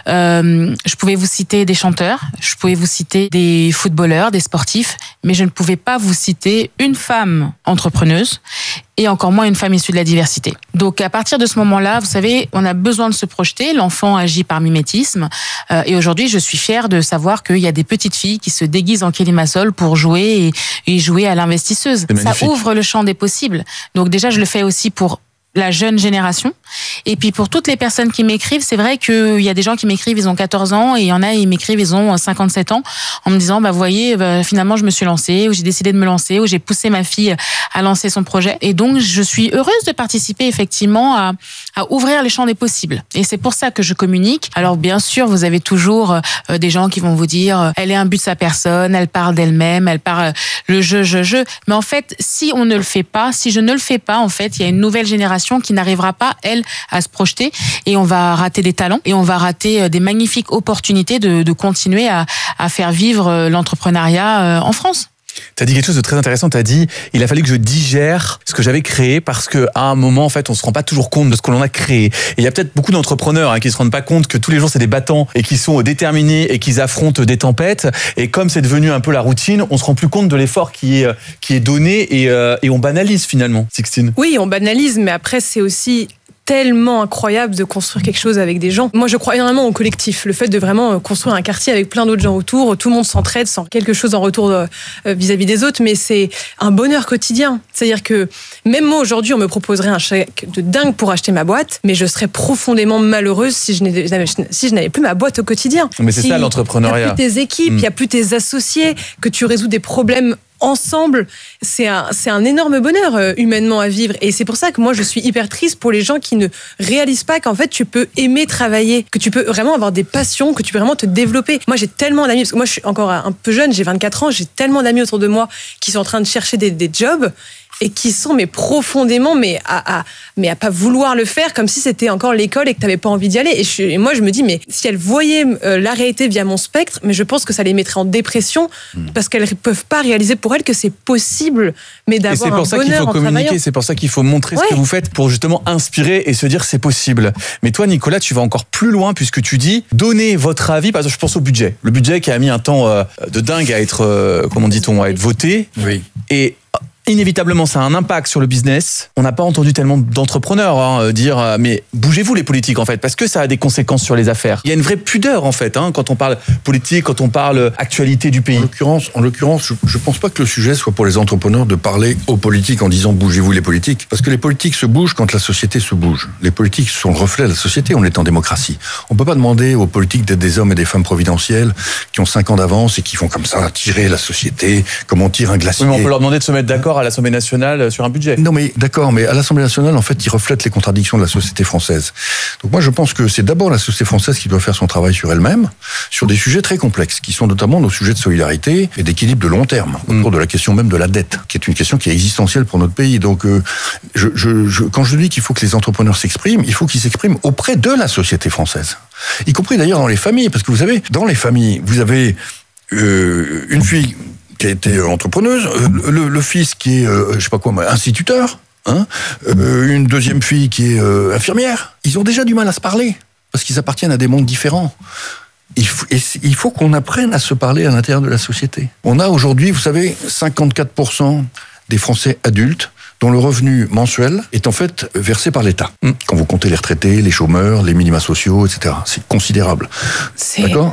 [SPEAKER 11] je pouvais vous citer des chanteurs, je pouvais vous citer des footballeurs, des sportifs, mais je ne pouvais pas vous citer une femme entrepreneuse et encore moins une femme issue de la diversité. Donc à partir de ce moment-là, vous savez, on a besoin de se projeter, l'enfant agit par mimétisme, et aujourd'hui je suis fière de savoir qu'il y a des petites filles qui se déguisent en Kelly Massol pour jouer et jouer à l'investisseuse. Ça ouvre le champ des possibles. Donc déjà je le fais aussi pour la jeune génération. Et puis pour toutes les personnes qui m'écrivent, c'est vrai qu'il y a des gens qui m'écrivent, ils ont 14 ans, et il y en a, ils m'écrivent, ils ont 57 ans, en me disant, vous voyez, finalement je me suis lancée, ou j'ai décidé de me lancer, ou j'ai poussé ma fille à lancer son projet. Et donc je suis heureuse de participer effectivement à ouvrir les champs des possibles. Et c'est pour ça que je communique. Alors bien sûr, vous avez toujours des gens qui vont vous dire, elle est un but de sa personne, elle parle d'elle-même, elle parle le je. Mais en fait, si on ne le fait pas, si je ne le fais pas, en fait, il y a une nouvelle génération génération qui n'arrivera pas, elle, à se projeter, et on va rater des talents et on va rater des magnifiques opportunités de continuer à faire vivre l'entrepreneuriat en France.
[SPEAKER 14] T'as dit quelque chose de très intéressant. T'as dit, il a fallu que je digère ce que j'avais créé parce que à un moment, en fait, on se rend pas toujours compte de ce que l'on a créé. Et il y a peut-être beaucoup d'entrepreneurs qui se rendent pas compte que tous les jours c'est des battants et qui sont déterminés et qu'ils affrontent des tempêtes. Et comme c'est devenu un peu la routine, on se rend plus compte de l'effort qui est donné et on banalise finalement. Sixtine.
[SPEAKER 9] Oui, on banalise, mais après c'est aussi tellement incroyable de construire quelque chose avec des gens. Moi, je crois énormément au collectif. Le fait de vraiment construire un quartier avec plein d'autres gens autour, tout le monde s'entraide sans quelque chose en retour vis-à-vis des autres, mais c'est un bonheur quotidien. C'est-à-dire que même moi, aujourd'hui, on me proposerait un chèque de dingue pour acheter ma boîte, mais je serais profondément malheureuse si je n'avais plus ma boîte au quotidien.
[SPEAKER 14] Mais c'est ça l'entrepreneuriat.
[SPEAKER 9] Il n'y a plus tes équipes, il n'y a plus tes associés, que tu résous des problèmes ensemble, c'est un énorme bonheur humainement à vivre. Et c'est pour ça que moi, je suis hyper triste pour les gens qui ne réalisent pas qu'en fait, tu peux aimer travailler, que tu peux vraiment avoir des passions, que tu peux vraiment te développer. Moi, j'ai tellement d'amis, parce que moi, je suis encore un peu jeune, j'ai 24 ans, j'ai tellement d'amis autour de moi qui sont en train de chercher des jobs et qui sont profondément à pas vouloir le faire, comme si c'était encore l'école et que t'avais pas envie d'y aller. Et moi je me dis, mais si elles voyaient la réalité via mon spectre, mais je pense que ça les mettrait en dépression parce qu'elles peuvent pas réaliser pour elles que c'est possible, mais d'avoir un bonheur en travaillant.
[SPEAKER 14] Et c'est pour ça qu'il faut communiquer, c'est pour ça qu'il faut montrer ce que vous faites pour justement inspirer et se dire c'est possible. Mais toi Nicolas, tu vas encore plus loin puisque tu dis donnez votre avis. Par exemple, je pense au budget. Le budget qui a mis un temps de dingue à être, comment dit-on, à être voté.
[SPEAKER 12] Oui.
[SPEAKER 14] Et inévitablement, ça a un impact sur le business. On n'a pas entendu tellement d'entrepreneurs dire mais bougez-vous les politiques en fait, parce que ça a des conséquences sur les affaires. Il y a une vraie pudeur en fait quand on parle politique, quand on parle actualité du pays.
[SPEAKER 12] En l'occurrence, je pense pas que le sujet soit pour les entrepreneurs de parler aux politiques en disant bougez-vous les politiques, parce que les politiques se bougent quand la société se bouge. Les politiques sont le reflet de la société. On est en démocratie. On peut pas demander aux politiques d'être des hommes et des femmes providentiels qui ont 5 ans d'avance et qui font comme ça tirer la société comme on tire un glacier.
[SPEAKER 14] Oui, mais on peut leur demander de se mettre d'accord à l'Assemblée nationale sur un budget.
[SPEAKER 12] Non mais d'accord, mais à l'Assemblée nationale, en fait, ils reflètent les contradictions de la société française. Donc moi, je pense que c'est d'abord la société française qui doit faire son travail sur elle-même, sur des sujets très complexes, qui sont notamment nos sujets de solidarité et d'équilibre de long terme, autour de la question même de la dette, qui est une question qui est existentielle pour notre pays. Donc, quand je dis qu'il faut que les entrepreneurs s'expriment, il faut qu'ils s'expriment auprès de la société française, y compris d'ailleurs dans les familles, parce que vous savez, dans les familles, vous avez une fille qui a été entrepreneuse, le fils qui est, instituteur, une deuxième fille qui est infirmière. Ils ont déjà du mal à se parler, parce qu'ils appartiennent à des mondes différents. Il faut qu'on apprenne à se parler à l'intérieur de la société. On a aujourd'hui, vous savez, 54% des Français adultes dont le revenu mensuel est en fait versé par l'État. Quand vous comptez les retraités, les chômeurs, les minima sociaux, etc. C'est considérable. D'accord ?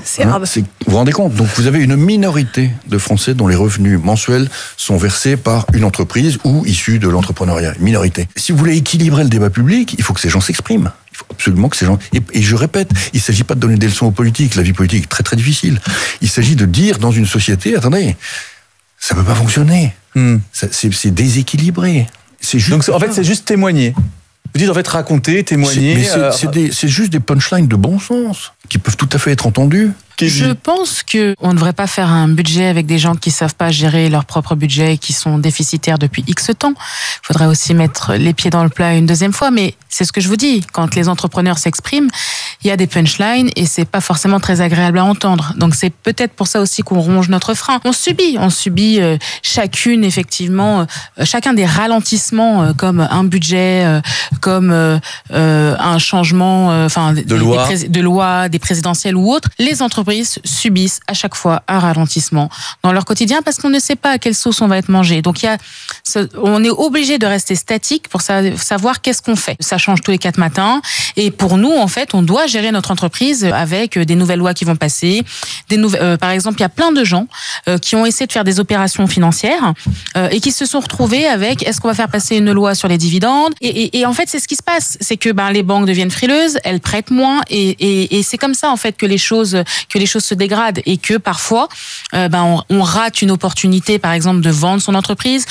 [SPEAKER 12] Vous vous rendez compte ? Donc vous avez une minorité de Français dont les revenus mensuels sont versés par une entreprise ou issus de l'entrepreneuriat. Une minorité. Si vous voulez équilibrer le débat public, il faut que ces gens s'expriment. Il faut absolument que ces gens... Et je répète, il ne s'agit pas de donner des leçons aux politiques. La vie politique est très très difficile. Il s'agit de dire dans une société, attendez, ça ne peut pas fonctionner. C'est déséquilibré.
[SPEAKER 14] Donc en fait, c'est juste témoigner. Vous dites en fait raconter, témoigner.
[SPEAKER 12] C'est juste des punchlines de bon sens qui peuvent tout à fait être entendues.
[SPEAKER 11] Je pense qu'on ne devrait pas faire un budget avec des gens qui ne savent pas gérer leur propre budget et qui sont déficitaires depuis X temps. Il faudrait aussi mettre les pieds dans le plat une deuxième fois. Mais c'est ce que je vous dis, quand les entrepreneurs s'expriment, il y a des punchlines et c'est pas forcément très agréable à entendre. Donc c'est peut-être pour ça aussi qu'on ronge notre frein. On subit chacune effectivement, chacun des ralentissements comme un budget, comme un changement, de loi, des présidentielles ou autres. Les entreprises subissent à chaque fois un ralentissement dans leur quotidien parce qu'on ne sait pas à quelle sauce on va être mangé. Donc on est obligé de rester statique pour savoir qu'est-ce qu'on fait. Ça change tous les 4 matins et pour nous en fait on doit gérer notre entreprise avec des nouvelles lois qui vont passer. Par exemple, il y a plein de gens qui ont essayé de faire des opérations financières et qui se sont retrouvés avec est-ce qu'on va faire passer une loi sur les dividendes et en fait c'est ce qui se passe, c'est que les banques deviennent frileuses, elles prêtent moins et c'est comme ça en fait que les choses se dégradent et que parfois on rate une opportunité par exemple de vendre son entreprise ou de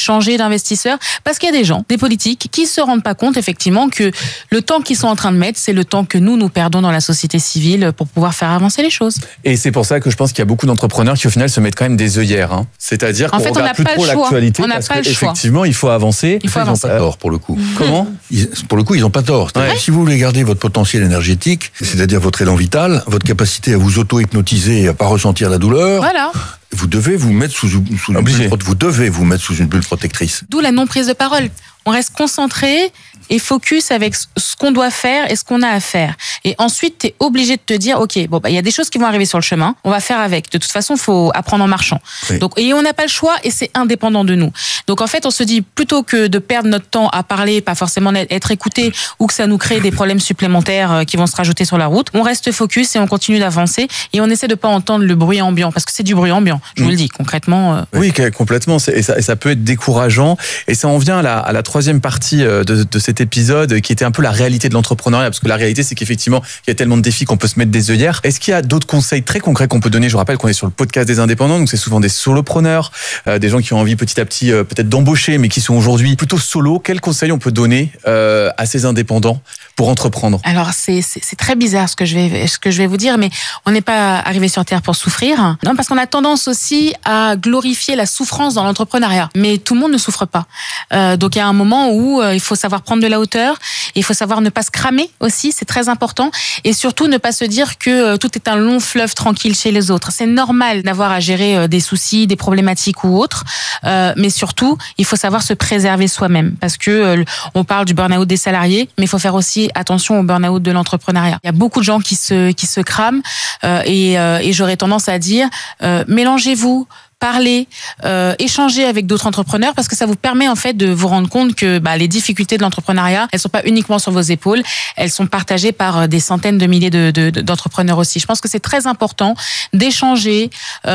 [SPEAKER 11] changer d'investisseur, parce qu'il y a des gens, des politiques, qui se rendent pas compte effectivement que le temps qu'ils sont en train de mettre, c'est le temps que nous perdons dans la société civile pour pouvoir faire avancer les choses.
[SPEAKER 14] Et c'est pour ça que je pense qu'il y a beaucoup d'entrepreneurs qui au final se mettent quand même des œillères. Hein. C'est-à-dire qu'on regarde plus trop l'actualité parce qu'effectivement, il faut avancer.
[SPEAKER 12] Ils n'ont pas tort pour le coup.
[SPEAKER 14] Comment ?
[SPEAKER 12] Pour le coup, ils n'ont pas tort. Si vous voulez garder votre potentiel énergétique, c'est-à-dire votre élan vital, votre capacité à vous auto-hypnotiser et à pas ressentir la douleur.
[SPEAKER 11] Voilà.
[SPEAKER 12] Vous devez vous mettre sous une bulle protectrice.
[SPEAKER 11] D'où la non-prise de parole. On reste concentré et focus avec ce qu'on doit faire et ce qu'on a à faire. Et ensuite, tu es obligé de te dire, OK, il y a des choses qui vont arriver sur le chemin, on va faire avec. De toute façon, il faut apprendre en marchant. Oui. Donc, et on n'a pas le choix et c'est indépendant de nous. Donc, en fait, on se dit, plutôt que de perdre notre temps à parler, pas forcément être écouté ou que ça nous crée des problèmes supplémentaires qui vont se rajouter sur la route, on reste focus et on continue d'avancer et on essaie de pas entendre le bruit ambiant parce que c'est du bruit ambiant. Je vous le dis, concrètement.
[SPEAKER 14] Oui, complètement. Et ça peut être décourageant. Et ça en vient à la troisième partie de cet épisode qui était un peu la réalité de l'entrepreneuriat, parce que la réalité c'est qu'effectivement il y a tellement de défis qu'on peut se mettre des œillères. Est-ce qu'il y a d'autres conseils très concrets qu'on peut donner ? Je rappelle qu'on est sur le podcast des indépendants, donc c'est souvent des solopreneurs, des gens qui ont envie petit à petit peut-être d'embaucher mais qui sont aujourd'hui plutôt solo. Quels conseils on peut donner à ces indépendants pour entreprendre ?
[SPEAKER 11] Alors c'est très bizarre ce que je vais vous dire, mais on n'est pas arrivé sur Terre pour souffrir. Non, parce qu'on a tendance aussi à glorifier la souffrance dans l'entrepreneuriat, mais tout le monde ne souffre pas. Donc il y a un moment où il faut savoir prendre de la hauteur, il faut savoir ne pas se cramer aussi, c'est très important, et surtout ne pas se dire que tout est un long fleuve tranquille chez les autres. C'est normal d'avoir à gérer des soucis, des problématiques ou autres, mais surtout il faut savoir se préserver soi-même, parce que on parle du burn-out des salariés, mais il faut faire aussi attention au burn-out de l'entrepreneuriat. Il y a beaucoup de gens qui se crament, et j'aurais tendance à dire mélangez-vous, parler, échanger avec d'autres entrepreneurs, parce que ça vous permet en fait de vous rendre compte que les difficultés de l'entrepreneuriat, elles sont pas uniquement sur vos épaules, elles sont partagées par des centaines de milliers d'entrepreneurs aussi. Je pense que c'est très important d'échanger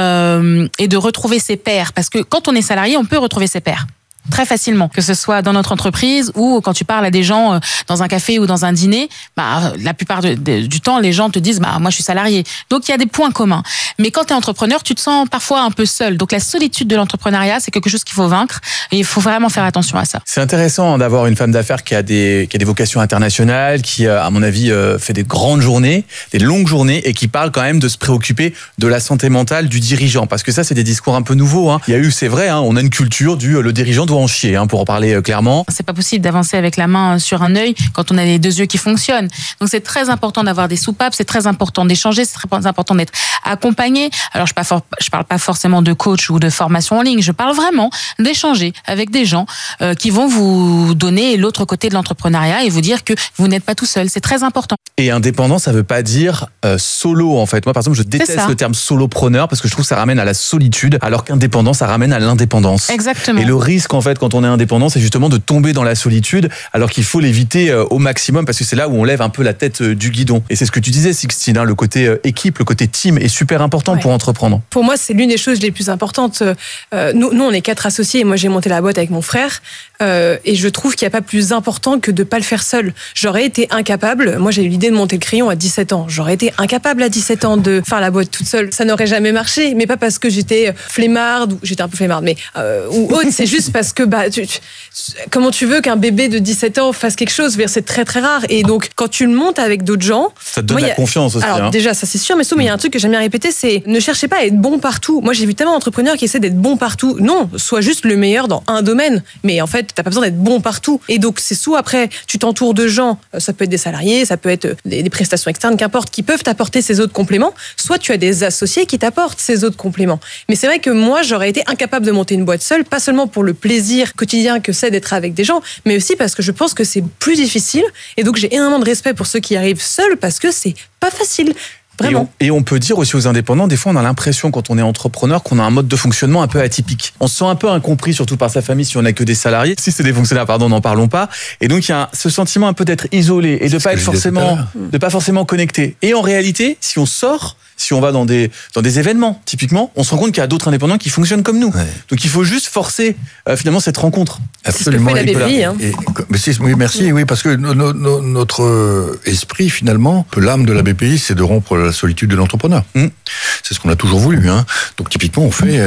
[SPEAKER 11] et de retrouver ses pairs, parce que quand on est salarié, on peut retrouver ses pairs très facilement, que ce soit dans notre entreprise ou quand tu parles à des gens dans un café ou dans un dîner, la plupart du temps, les gens te disent moi je suis salarié. Donc il y a des points communs. Mais quand tu es entrepreneur, tu te sens parfois un peu seul. Donc la solitude de l'entrepreneuriat, c'est quelque chose qu'il faut vaincre et il faut vraiment faire attention à ça.
[SPEAKER 14] C'est intéressant d'avoir une femme d'affaires qui a des vocations internationales, qui à mon avis fait des grandes journées, des longues journées et qui parle quand même de se préoccuper de la santé mentale du dirigeant, parce que ça c'est des discours un peu nouveaux. Il y a eu, c'est vrai, on a une culture le dirigeant doit en chier, pour en parler clairement.
[SPEAKER 11] C'est pas possible d'avancer avec la main sur un œil quand on a les deux yeux qui fonctionnent. Donc c'est très important d'avoir des soupapes, c'est très important d'échanger, c'est très important d'être accompagné. Alors je parle pas forcément de coach ou de formation en ligne, je parle vraiment d'échanger avec des gens qui vont vous donner l'autre côté de l'entrepreneuriat et vous dire que vous n'êtes pas tout seul. C'est très important.
[SPEAKER 14] Et indépendant, ça veut pas dire solo en fait. Moi par exemple, je déteste le terme solopreneur parce que je trouve que ça ramène à la solitude, alors qu'indépendant, ça ramène à l'indépendance.
[SPEAKER 11] Exactement.
[SPEAKER 14] Et le risque en fait quand on est indépendant, c'est justement de tomber dans la solitude, alors qu'il faut l'éviter au maximum, parce que c'est là où on lève un peu la tête du guidon. Et c'est ce que tu disais, Sixtine, le côté équipe, le côté team est super important pour entreprendre.
[SPEAKER 9] Pour moi, c'est l'une des choses les plus importantes. Nous, on est 4 associés, et moi, j'ai monté la boîte avec mon frère, et je trouve qu'il n'y a pas plus important que de ne pas le faire seul. J'aurais été incapable, moi j'ai eu l'idée de monter le crayon à 17 ans, j'aurais été incapable à 17 ans de faire la boîte toute seule. Ça n'aurait jamais marché, mais pas parce que j'étais flemmarde, ou j'étais un peu flemmarde, mais ou autre, c'est juste parce que comment tu veux qu'un bébé de 17 ans fasse quelque chose ? C'est très très rare. Et donc, quand tu le montes avec d'autres gens...
[SPEAKER 14] Ça te donne la confiance aussi.
[SPEAKER 9] Alors déjà, ça c'est sûr, mais il y a un truc que j'aime bien répéter, c'est ne cherchez pas à être bon partout. Moi, j'ai vu tellement d'entrepreneurs qui essaient d'être bons partout. Non, sois juste le meilleur dans un domaine. Mais en fait, t'as pas besoin d'être bon partout. Et donc, c'est soit après, tu t'entoures de gens, ça peut être des salariés, ça peut être des prestations externes, qu'importe, qui peuvent t'apporter ces autres compléments, soit tu as des associés qui t'apportent ces autres compléments. Mais c'est vrai que moi, j'aurais été incapable de monter une boîte seule, pas seulement pour le plaisir quotidien que c'est d'être avec des gens, mais aussi parce que je pense que c'est plus difficile. Et donc, j'ai énormément de respect pour ceux qui arrivent seuls parce que c'est pas facile. Vraiment.
[SPEAKER 14] Et on peut dire aussi aux indépendants, des fois on a l'impression quand on est entrepreneur qu'on a un mode de fonctionnement un peu atypique. On se sent un peu incompris, surtout par sa famille si on n'a que des salariés. Si c'est des fonctionnaires, n'en parlons pas. Et donc il y a ce sentiment un peu d'être isolé et de pas forcément connecté. Et en réalité, si on sort, si on va dans des événements, typiquement, on se rend compte qu'il y a d'autres indépendants qui fonctionnent comme nous. Ouais. Donc il faut juste forcer finalement cette rencontre.
[SPEAKER 9] Absolument. C'est ce que fait la BPI. Hein.
[SPEAKER 12] Oui, merci. Oui, parce que notre esprit, finalement, l'âme de la BPI, c'est de rompre la solitude de l'entrepreneur. C'est ce qu'on a toujours voulu. Hein. Donc typiquement, on fait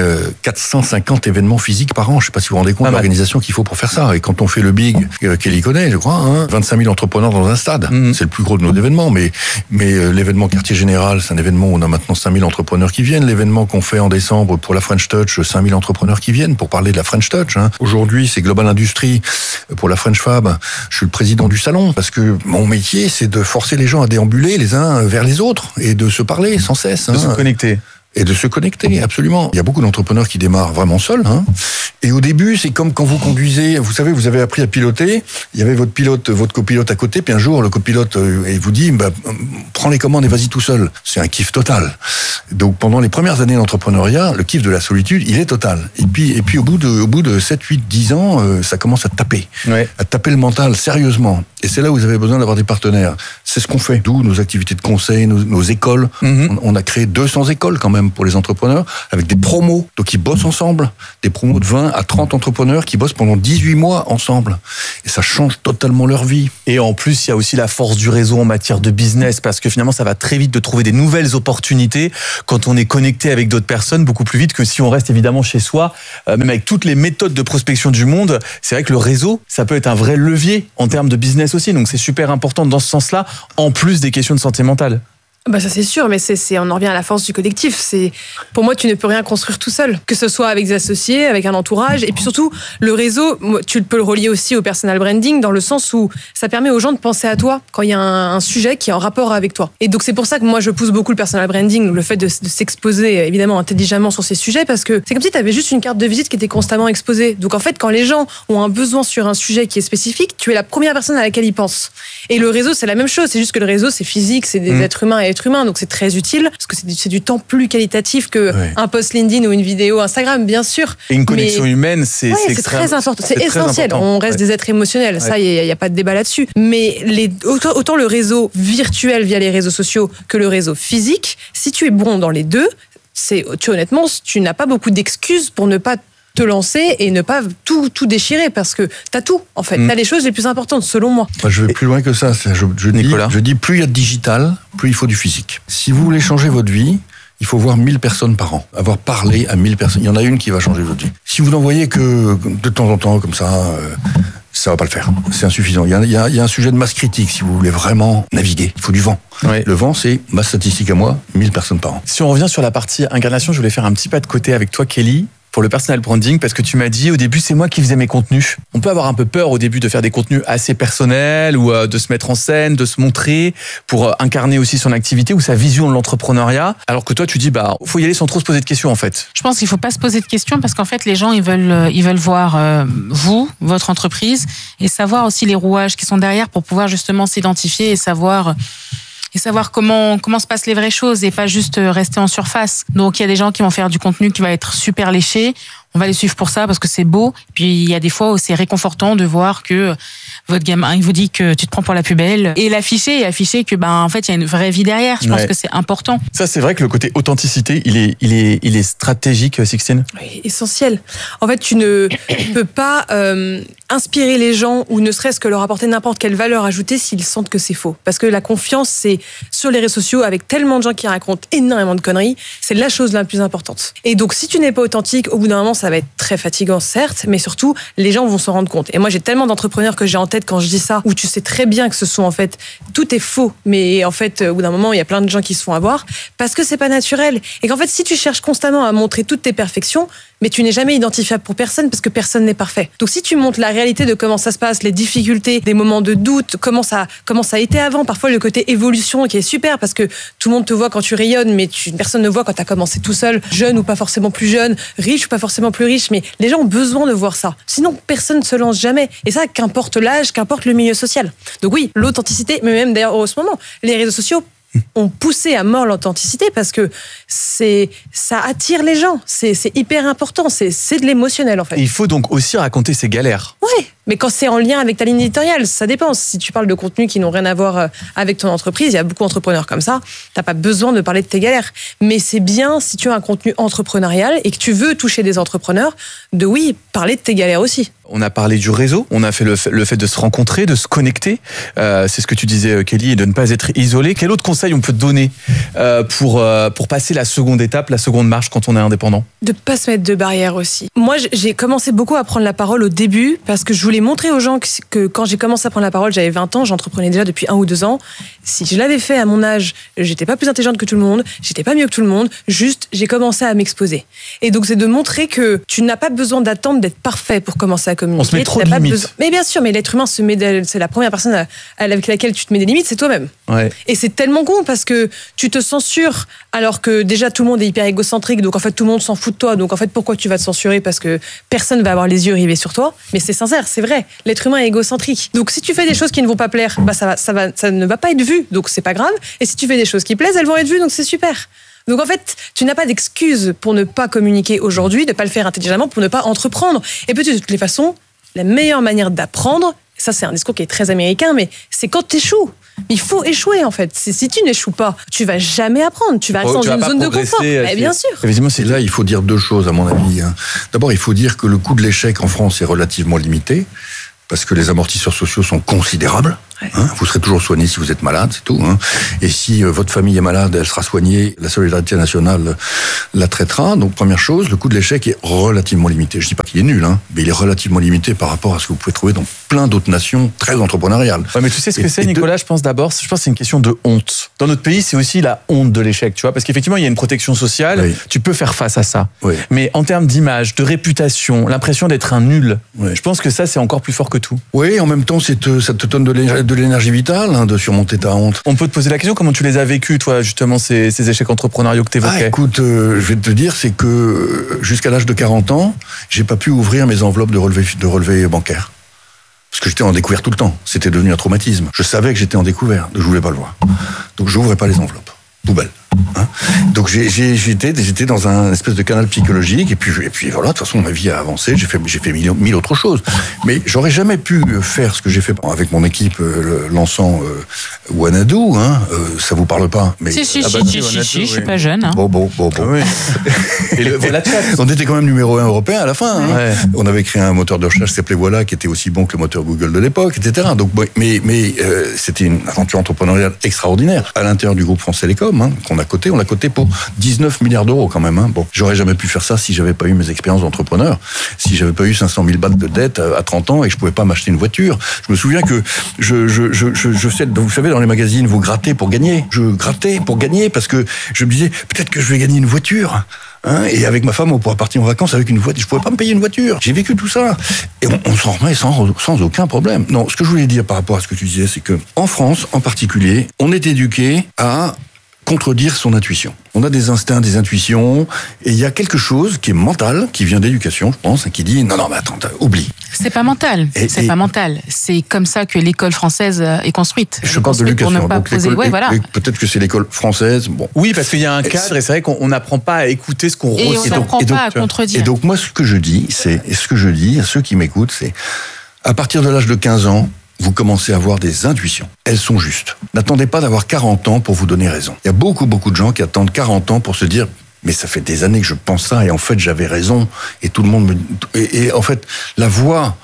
[SPEAKER 12] 450 événements physiques par an. Je ne sais pas si vous vous rendez compte de l'organisation qu'il faut pour faire ça. Et quand on fait le Big, Kelly connaît, je crois, 25 000 entrepreneurs dans un stade. C'est le plus gros de nos événements. Mais l'événement Quartier Général, c'est un événement où on a maintenant 5 000 entrepreneurs qui viennent. L'événement qu'on fait en décembre pour la French Touch, 5 000 entrepreneurs qui viennent pour parler de la French Touch. Hein. Aujourd'hui, c'est Global Industrie pour la French Fab. Je suis le président du salon parce que mon métier, c'est de forcer les gens à déambuler les uns vers les autres et de se parler sans cesse.
[SPEAKER 14] De se connecter.
[SPEAKER 12] Et de se connecter, absolument. Il y a beaucoup d'entrepreneurs qui démarrent vraiment seuls. Hein. Et au début, c'est comme quand vous conduisez, vous savez, vous avez appris à piloter, il y avait votre copilote à côté, puis un jour, le copilote il vous dit, prends les commandes et vas-y tout seul. C'est un kiff total. Donc pendant les premières années d'entrepreneuriat, le kiff de la solitude, il est total. Et puis au bout de 7, 8, 10 ans, ça commence à taper. Ouais. À taper le mental, sérieusement. Et c'est là où vous avez besoin d'avoir des partenaires. C'est ce qu'on fait. D'où nos activités de conseil, nos écoles. On a créé 200 écoles quand même pour les entrepreneurs, avec des promos. Donc ils bossent ensemble. Des promos de 20 à 30 entrepreneurs qui bossent pendant 18 mois ensemble. Et ça change totalement leur vie.
[SPEAKER 14] Et en plus, il y a aussi la force du réseau en matière de business, parce que finalement, ça va très vite de trouver des nouvelles opportunités quand on est connecté avec d'autres personnes, beaucoup plus vite que si on reste évidemment chez soi. Même avec toutes les méthodes de prospection du monde, c'est vrai que le réseau, ça peut être un vrai levier en termes de business aussi. Donc c'est super important dans ce sens-là, en plus des questions de santé mentale.
[SPEAKER 9] Ça c'est sûr, mais on en revient à la force du collectif. Pour moi, tu ne peux rien construire tout seul, que ce soit avec des associés, avec un entourage, et puis surtout le réseau. Tu peux le relier aussi au personal branding dans le sens où ça permet aux gens de penser à toi quand il y a un sujet qui est en rapport avec toi. Et donc c'est pour ça que moi je pousse beaucoup le personal branding, le fait de s'exposer évidemment intelligemment sur ces sujets, parce que c'est comme si tu avais juste une carte de visite qui était constamment exposée. Donc en fait, quand les gens ont un besoin sur un sujet qui est spécifique, tu es la première personne à laquelle ils pensent. Et le réseau, c'est la même chose. C'est juste que le réseau, c'est physique, c'est des êtres humains et être humain, donc c'est très utile parce que c'est du temps plus qualitatif que un post LinkedIn ou une vidéo Instagram, bien sûr.
[SPEAKER 14] Et une connexion humaine, c'est
[SPEAKER 9] très important, c'est essentiel. On reste des êtres émotionnels, ça, il y a pas de débat là-dessus. Mais autant le réseau virtuel via les réseaux sociaux que le réseau physique, si tu es bon dans les deux, honnêtement, tu n'as pas beaucoup d'excuses pour ne pas te lancer et ne pas tout déchirer, parce que t'as tout, en fait. T'as les choses les plus importantes, selon moi.
[SPEAKER 12] Je vais plus loin que ça. Je dis, plus il y a de digital, plus il faut du physique. Si vous voulez changer votre vie, il faut voir 1000 personnes par an. Avoir parlé à 1000 personnes. Il y en a une qui va changer votre vie. Si vous n'en voyez que de temps en temps, comme ça va pas le faire. C'est insuffisant. Il y a un sujet de masse critique, si vous voulez vraiment naviguer. Il faut du vent. Ouais. Le vent, c'est ma statistique à moi, 1000 personnes par an.
[SPEAKER 14] Si on revient sur la partie incarnation, je voulais faire un petit pas de côté avec toi, Kelly, pour le personal branding, parce que tu m'as dit au début, c'est moi qui faisais mes contenus. On peut avoir un peu peur au début de faire des contenus assez personnels ou de se mettre en scène, de se montrer pour incarner aussi son activité ou sa vision de l'entrepreneuriat. Alors que toi, tu dis, faut y aller sans trop se poser de questions, en fait.
[SPEAKER 11] Je pense qu'il faut pas se poser de questions parce qu'en fait, les gens, ils veulent voir vous, votre entreprise, et savoir aussi les rouages qui sont derrière pour pouvoir justement s'identifier et savoir comment se passent les vraies choses et pas juste rester en surface. Donc il y a des gens qui vont faire du contenu qui va être super léché. On va les suivre pour ça parce que c'est beau. Puis il y a des fois où c'est réconfortant de voir que votre gamin, il vous dit que tu te prends pour la plus belle et l'afficher et afficher que en fait il y a une vraie vie derrière. Je pense que c'est important.
[SPEAKER 14] Ça c'est vrai que le côté authenticité, il est stratégique, Sixtine.
[SPEAKER 9] Oui, essentiel. En fait, tu ne peux pas inspirer les gens ou ne serait-ce que leur apporter n'importe quelle valeur ajoutée s'ils sentent que c'est faux. Parce que la confiance, c'est sur les réseaux sociaux avec tellement de gens qui racontent énormément de conneries, c'est la chose la plus importante. Et donc si tu n'es pas authentique, au bout d'un moment ça va être très fatigant, certes, mais surtout, les gens vont s'en rendre compte. Et moi, j'ai tellement d'entrepreneurs que j'ai en tête quand je dis ça, où tu sais très bien que ce sont en fait, tout est faux, mais en fait, au bout d'un moment, il y a plein de gens qui se font avoir, parce que c'est pas naturel. Et qu'en fait, si tu cherches constamment à montrer toutes tes perfections, mais tu n'es jamais identifiable pour personne, parce que personne n'est parfait. Donc si tu montres la réalité de comment ça se passe, les difficultés, des moments de doute, comment ça a été avant, parfois le côté évolution qui est super, parce que tout le monde te voit quand tu rayonnes, mais personne ne voit quand tu as commencé tout seul, jeune ou pas forcément plus jeune, riche ou pas forcément plus riche, mais les gens ont besoin de voir ça. Sinon, personne ne se lance jamais. Et ça, qu'importe l'âge, qu'importe le milieu social. Donc oui, l'authenticité, mais même d'ailleurs en ce moment, les réseaux sociaux ont poussé à mort l'authenticité parce que ça attire les gens. C'est hyper important. C'est de l'émotionnel, en fait.
[SPEAKER 14] Et il faut donc aussi raconter ses galères.
[SPEAKER 9] Oui. Mais quand c'est en lien avec ta ligne éditoriale, ça dépend. Si tu parles de contenus qui n'ont rien à voir avec ton entreprise, il y a beaucoup d'entrepreneurs comme ça, t'as pas besoin de parler de tes galères. Mais c'est bien, si tu as un contenu entrepreneurial et que tu veux toucher des entrepreneurs, de parler de tes galères aussi.
[SPEAKER 14] On a parlé du réseau, on a fait le fait de se rencontrer, de se connecter. C'est ce que tu disais, Kelly, et de ne pas être isolé. Quel autre conseil on peut te donner pour passer la seconde étape, la seconde marche quand on est indépendant ?
[SPEAKER 9] De pas se mettre de barrières aussi. Moi, j'ai commencé beaucoup à prendre la parole au début parce que je voulais montrer aux gens que quand j'ai commencé à prendre la parole, j'avais 20 ans, j'entreprenais déjà depuis 1 ou 2 ans. Si je l'avais fait à mon âge, j'étais pas plus intelligente que tout le monde, j'étais pas mieux que tout le monde, juste j'ai commencé à m'exposer. Et donc c'est de montrer que tu n'as pas besoin d'attendre d'être parfait pour commencer à communiquer.
[SPEAKER 14] On se met trop de limites.
[SPEAKER 9] Mais bien sûr, mais l'être humain c'est la première personne avec laquelle tu te mets des limites, c'est toi-même.
[SPEAKER 14] Ouais.
[SPEAKER 9] Et c'est tellement con parce que tu te censures alors que déjà tout le monde est hyper égocentrique, donc en fait tout le monde s'en fout de toi, donc en fait pourquoi tu vas te censurer parce que personne va avoir les yeux rivés sur toi. Mais c'est sincère, c'est vrai. L'être humain est égocentrique. Donc si tu fais des choses qui ne vont pas plaire, ça ne va pas être vu, donc c'est pas grave. Et si tu fais des choses qui plaisent, elles vont être vues, donc c'est super. Donc en fait, tu n'as pas d'excuse pour ne pas communiquer aujourd'hui, de pas le faire intelligemment, pour ne pas entreprendre. Et peut-être de toutes les façons, la meilleure manière d'apprendre, ça c'est un discours qui est très américain, mais c'est quand tu échoues. Il faut échouer en fait. Si tu n'échoues pas, tu vas jamais apprendre. Tu vas rester dans une zone de confort. Mais bien sûr.
[SPEAKER 12] Effectivement, c'est là, il faut dire 2 choses à mon avis. D'abord, il faut dire que le coût de l'échec en France est relativement limité parce que les amortisseurs sociaux sont considérables. Vous serez toujours soigné si vous êtes malade, c'est tout. Et si votre famille est malade, elle sera soignée, la solidarité nationale la traitera. Donc première chose, le coût de l'échec est relativement limité. Je dis pas qu'il est nul, mais il est relativement limité par rapport à ce que vous pouvez trouver dans plein d'autres nations très entrepreneuriales.
[SPEAKER 14] Ouais, mais tu sais ce que c'est, Nicolas, je pense que c'est une question de honte. Dans notre pays, c'est aussi la honte de l'échec, tu vois, parce qu'effectivement, il y a une protection sociale, tu peux faire face à ça.
[SPEAKER 12] Oui.
[SPEAKER 14] Mais en termes d'image, de réputation, l'impression d'être un nul, je pense que ça, c'est encore plus fort que tout.
[SPEAKER 12] Oui, en même temps, ça te donne de l'énergie vitale de surmonter ta honte.
[SPEAKER 14] On peut te poser la question, comment tu les as vécus, toi, justement, ces échecs entrepreneuriaux que tu évoquais ?
[SPEAKER 12] Écoute, je vais te dire, c'est que jusqu'à l'âge de 40 ans, j'ai pas pu ouvrir mes enveloppes de relevés bancaires. Parce que j'étais en découvert tout le temps. C'était devenu un traumatisme. Je savais que j'étais en découvert, je voulais pas le voir. Donc j'ouvrais pas les enveloppes. Poubelle. Donc j'étais dans un espèce de canal psychologique et puis voilà, de toute façon ma vie a avancé, j'ai fait mille autres choses, mais j'aurais jamais pu faire ce que j'ai fait avec mon équipe lançant Wanadu, ça vous parle pas, mais
[SPEAKER 11] si, je suis pas jeune.
[SPEAKER 12] Bon.
[SPEAKER 14] Oui. Et voilà,
[SPEAKER 12] on était quand même numéro 1 européen à la fin. On avait créé un moteur de recherche qui s'appelait Voilà, qui était aussi bon que le moteur Google de l'époque, etc. Donc mais c'était une aventure entrepreneuriale extraordinaire à l'intérieur du groupe France Télécom, qu'on a coté pour 19 milliards d'euros quand même. Bon, j'aurais jamais pu faire ça si j'avais pas eu mes expériences d'entrepreneur, si j'avais pas eu 500 000 bahts de dette à 30 ans et que je pouvais pas m'acheter une voiture. Je me souviens que je sais, vous savez, dans les magazines, vous grattez pour gagner. Je grattais pour gagner parce que je me disais, peut-être que je vais gagner une voiture. Et avec ma femme, on pourra partir en vacances avec une voiture. Je pouvais pas me payer une voiture. J'ai vécu tout ça. Et on s'en remet sans aucun problème. Non, ce que je voulais dire par rapport à ce que tu disais, c'est que en France, en particulier, on est éduqué à contredire son intuition. On a des instincts, des intuitions, et il y a quelque chose qui est mental, qui vient d'éducation, je pense, qui dit non, mais attends, oublie.
[SPEAKER 11] C'est pas mental. C'est pas mental. C'est comme ça que l'école française est construite.
[SPEAKER 12] Je parle de l'éducation.
[SPEAKER 11] Pour ne pas poser... voilà.
[SPEAKER 12] Peut-être que c'est l'école française. Bon.
[SPEAKER 14] Oui, parce qu'il y a un cadre, et c'est vrai qu'on n'apprend pas à écouter ce qu'on ressent.
[SPEAKER 11] Et on n'apprend pas à contredire.
[SPEAKER 12] Et donc moi, ce que je dis à ceux qui m'écoutent, c'est à partir de l'âge de 15 ans, vous commencez à avoir des intuitions. Elles sont justes. N'attendez pas d'avoir 40 ans pour vous donner raison. Il y a beaucoup de gens qui attendent 40 ans pour se dire « mais ça fait des années que je pense ça et en fait j'avais raison » et tout le monde me... Et en fait, la voix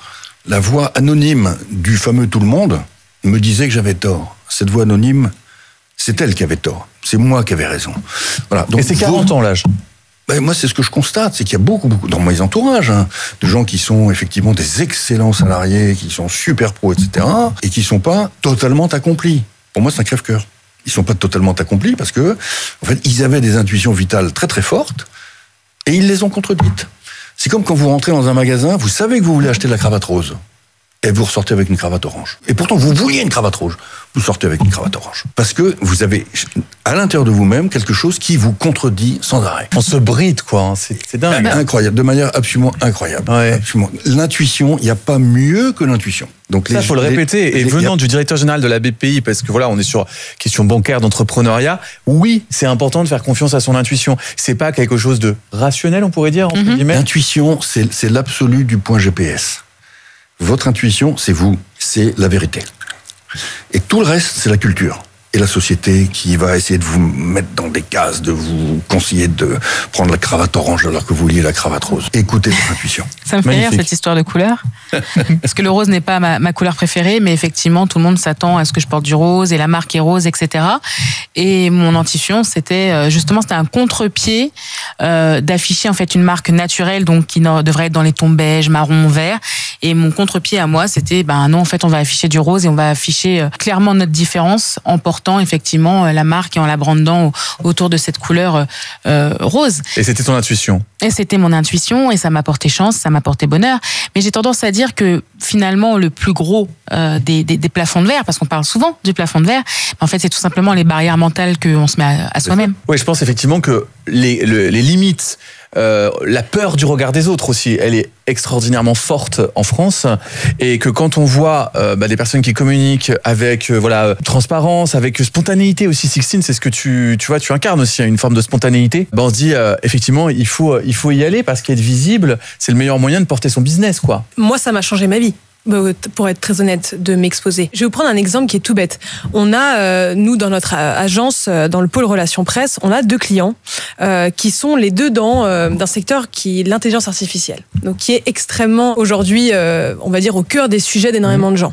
[SPEAKER 12] anonyme du fameux tout le monde me disait que j'avais tort. Cette voix anonyme, c'est elle qui avait tort. C'est moi qui avais raison. Voilà. Donc,
[SPEAKER 14] et c'est 40 ans l'âge.
[SPEAKER 12] Moi, c'est ce que je constate, c'est qu'il y a beaucoup, dans mes entourages, de gens qui sont effectivement des excellents salariés, qui sont super pros, etc., et qui sont pas totalement accomplis. Pour moi, c'est un crève-cœur. Ils sont pas totalement accomplis parce que, en fait, ils avaient des intuitions vitales très très fortes, et ils les ont contredites. C'est comme quand vous rentrez dans un magasin, vous savez que vous voulez acheter de la cravate rose. Et vous ressortez avec une cravate orange. Et pourtant, vous vouliez une cravate rouge. Vous sortez avec une cravate orange. Parce que vous avez, à l'intérieur de vous-même, quelque chose qui vous contredit sans arrêt.
[SPEAKER 14] On se bride, quoi. C'est dingue.
[SPEAKER 12] Incroyable. De manière absolument incroyable.
[SPEAKER 14] Ouais.
[SPEAKER 12] Absolument. L'intuition, il n'y a pas mieux que l'intuition. Donc
[SPEAKER 14] ça, faut le répéter. Et venant du directeur général de la BPI, parce que voilà, on est sur question bancaire, d'entrepreneuriat. Oui, c'est important de faire confiance à son intuition. C'est pas quelque chose de rationnel, on pourrait dire, entre guillemets.
[SPEAKER 12] L'intuition, c'est l'absolu du point GPS. Votre intuition, c'est vous, c'est la vérité. Et tout le reste, c'est la culture. Et la société qui va essayer de vous mettre dans des cases, de vous conseiller de prendre la cravate orange alors que vous vouliez la cravate rose. Écoutez votre intuition.
[SPEAKER 11] Ça me fait rire cette histoire de couleur. Parce que le rose n'est pas ma couleur préférée, mais effectivement, tout le monde s'attend à ce que je porte du rose et la marque est rose, etc. Et mon intuition, c'était un contre-pied d'afficher en fait une marque naturelle, donc qui devrait être dans les tons beige, marron, vert. Et mon contre-pied à moi, c'était non, en fait, on va afficher du rose et on va afficher clairement notre différence en portant effectivement la marque et en la brandant autour de cette couleur rose.
[SPEAKER 14] Et c'était ton intuition?
[SPEAKER 11] Et c'était mon intuition et ça m'a porté chance, ça m'a porté bonheur. Mais j'ai tendance à dire que finalement le plus gros des plafonds de verre, parce qu'on parle souvent du plafond de verre, en fait c'est tout simplement les barrières mentales qu'on se met à soi-même.
[SPEAKER 14] Oui, je pense effectivement que les limites, la peur du regard des autres aussi, elle est extraordinairement forte en France, et que quand on voit des personnes qui communiquent avec transparence, avec spontanéité aussi, Sixtine, c'est ce que tu incarnes aussi, une forme de spontanéité. On se dit effectivement il faut y aller, parce qu'être visible, c'est le meilleur moyen de porter son business, quoi.
[SPEAKER 9] Moi, ça m'a changé ma vie, pour être très honnête, de m'exposer. Je vais vous prendre un exemple qui est tout bête. On a, nous, dans notre agence, dans le pôle relations presse, on a 2 clients qui sont les deux d'un secteur qui est l'intelligence artificielle, donc qui est extrêmement, aujourd'hui, on va dire, au cœur des sujets d'énormément de gens.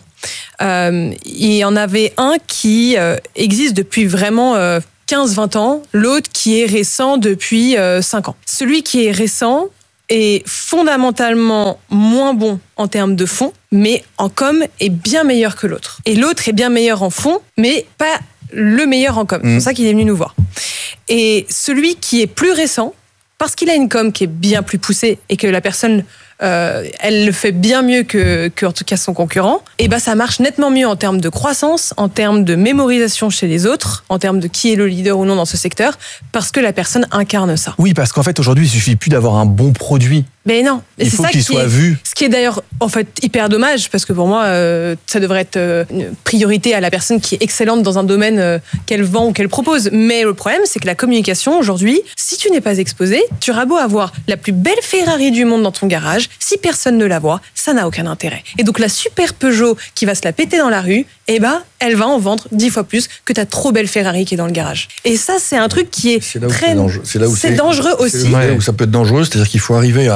[SPEAKER 9] Il y en avait un qui existe depuis vraiment 15-20 ans, l'autre qui est récent depuis 5 ans. Celui qui est récent est fondamentalement moins bon en termes de fond, mais en com est bien meilleur que l'autre. Et l'autre est bien meilleur en fond, mais pas le meilleur en com. C'est pour ça qu'il est venu nous voir. Et celui qui est plus récent, parce qu'il a une com qui est bien plus poussée et que la personne, elle le fait bien mieux que en tout cas son concurrent, et ça marche nettement mieux en termes de croissance, en termes de mémorisation chez les autres, en termes de qui est le leader ou non dans ce secteur, parce que la personne incarne ça.
[SPEAKER 14] Oui, parce qu'en fait aujourd'hui il suffit plus d'avoir un bon produit.
[SPEAKER 9] Mais non,
[SPEAKER 14] il faut qu'il soit vu.
[SPEAKER 9] Ce qui est d'ailleurs en fait hyper dommage, parce que pour moi ça devrait être une priorité à la personne qui est excellente dans un domaine qu'elle vend ou qu'elle propose. Mais le problème, c'est que la communication aujourd'hui, si tu n'es pas exposé, tu auras beau avoir la plus belle Ferrari du monde dans ton garage, si personne ne la voit, ça n'a aucun intérêt. Et donc la super Peugeot qui va se la péter dans la rue, elle va en vendre 10 fois plus que ta trop belle Ferrari qui est dans le garage. Et ça, c'est un truc qui est très dangereux aussi.
[SPEAKER 12] C'est là où ça peut être dangereux, c'est-à-dire qu'il faut arriver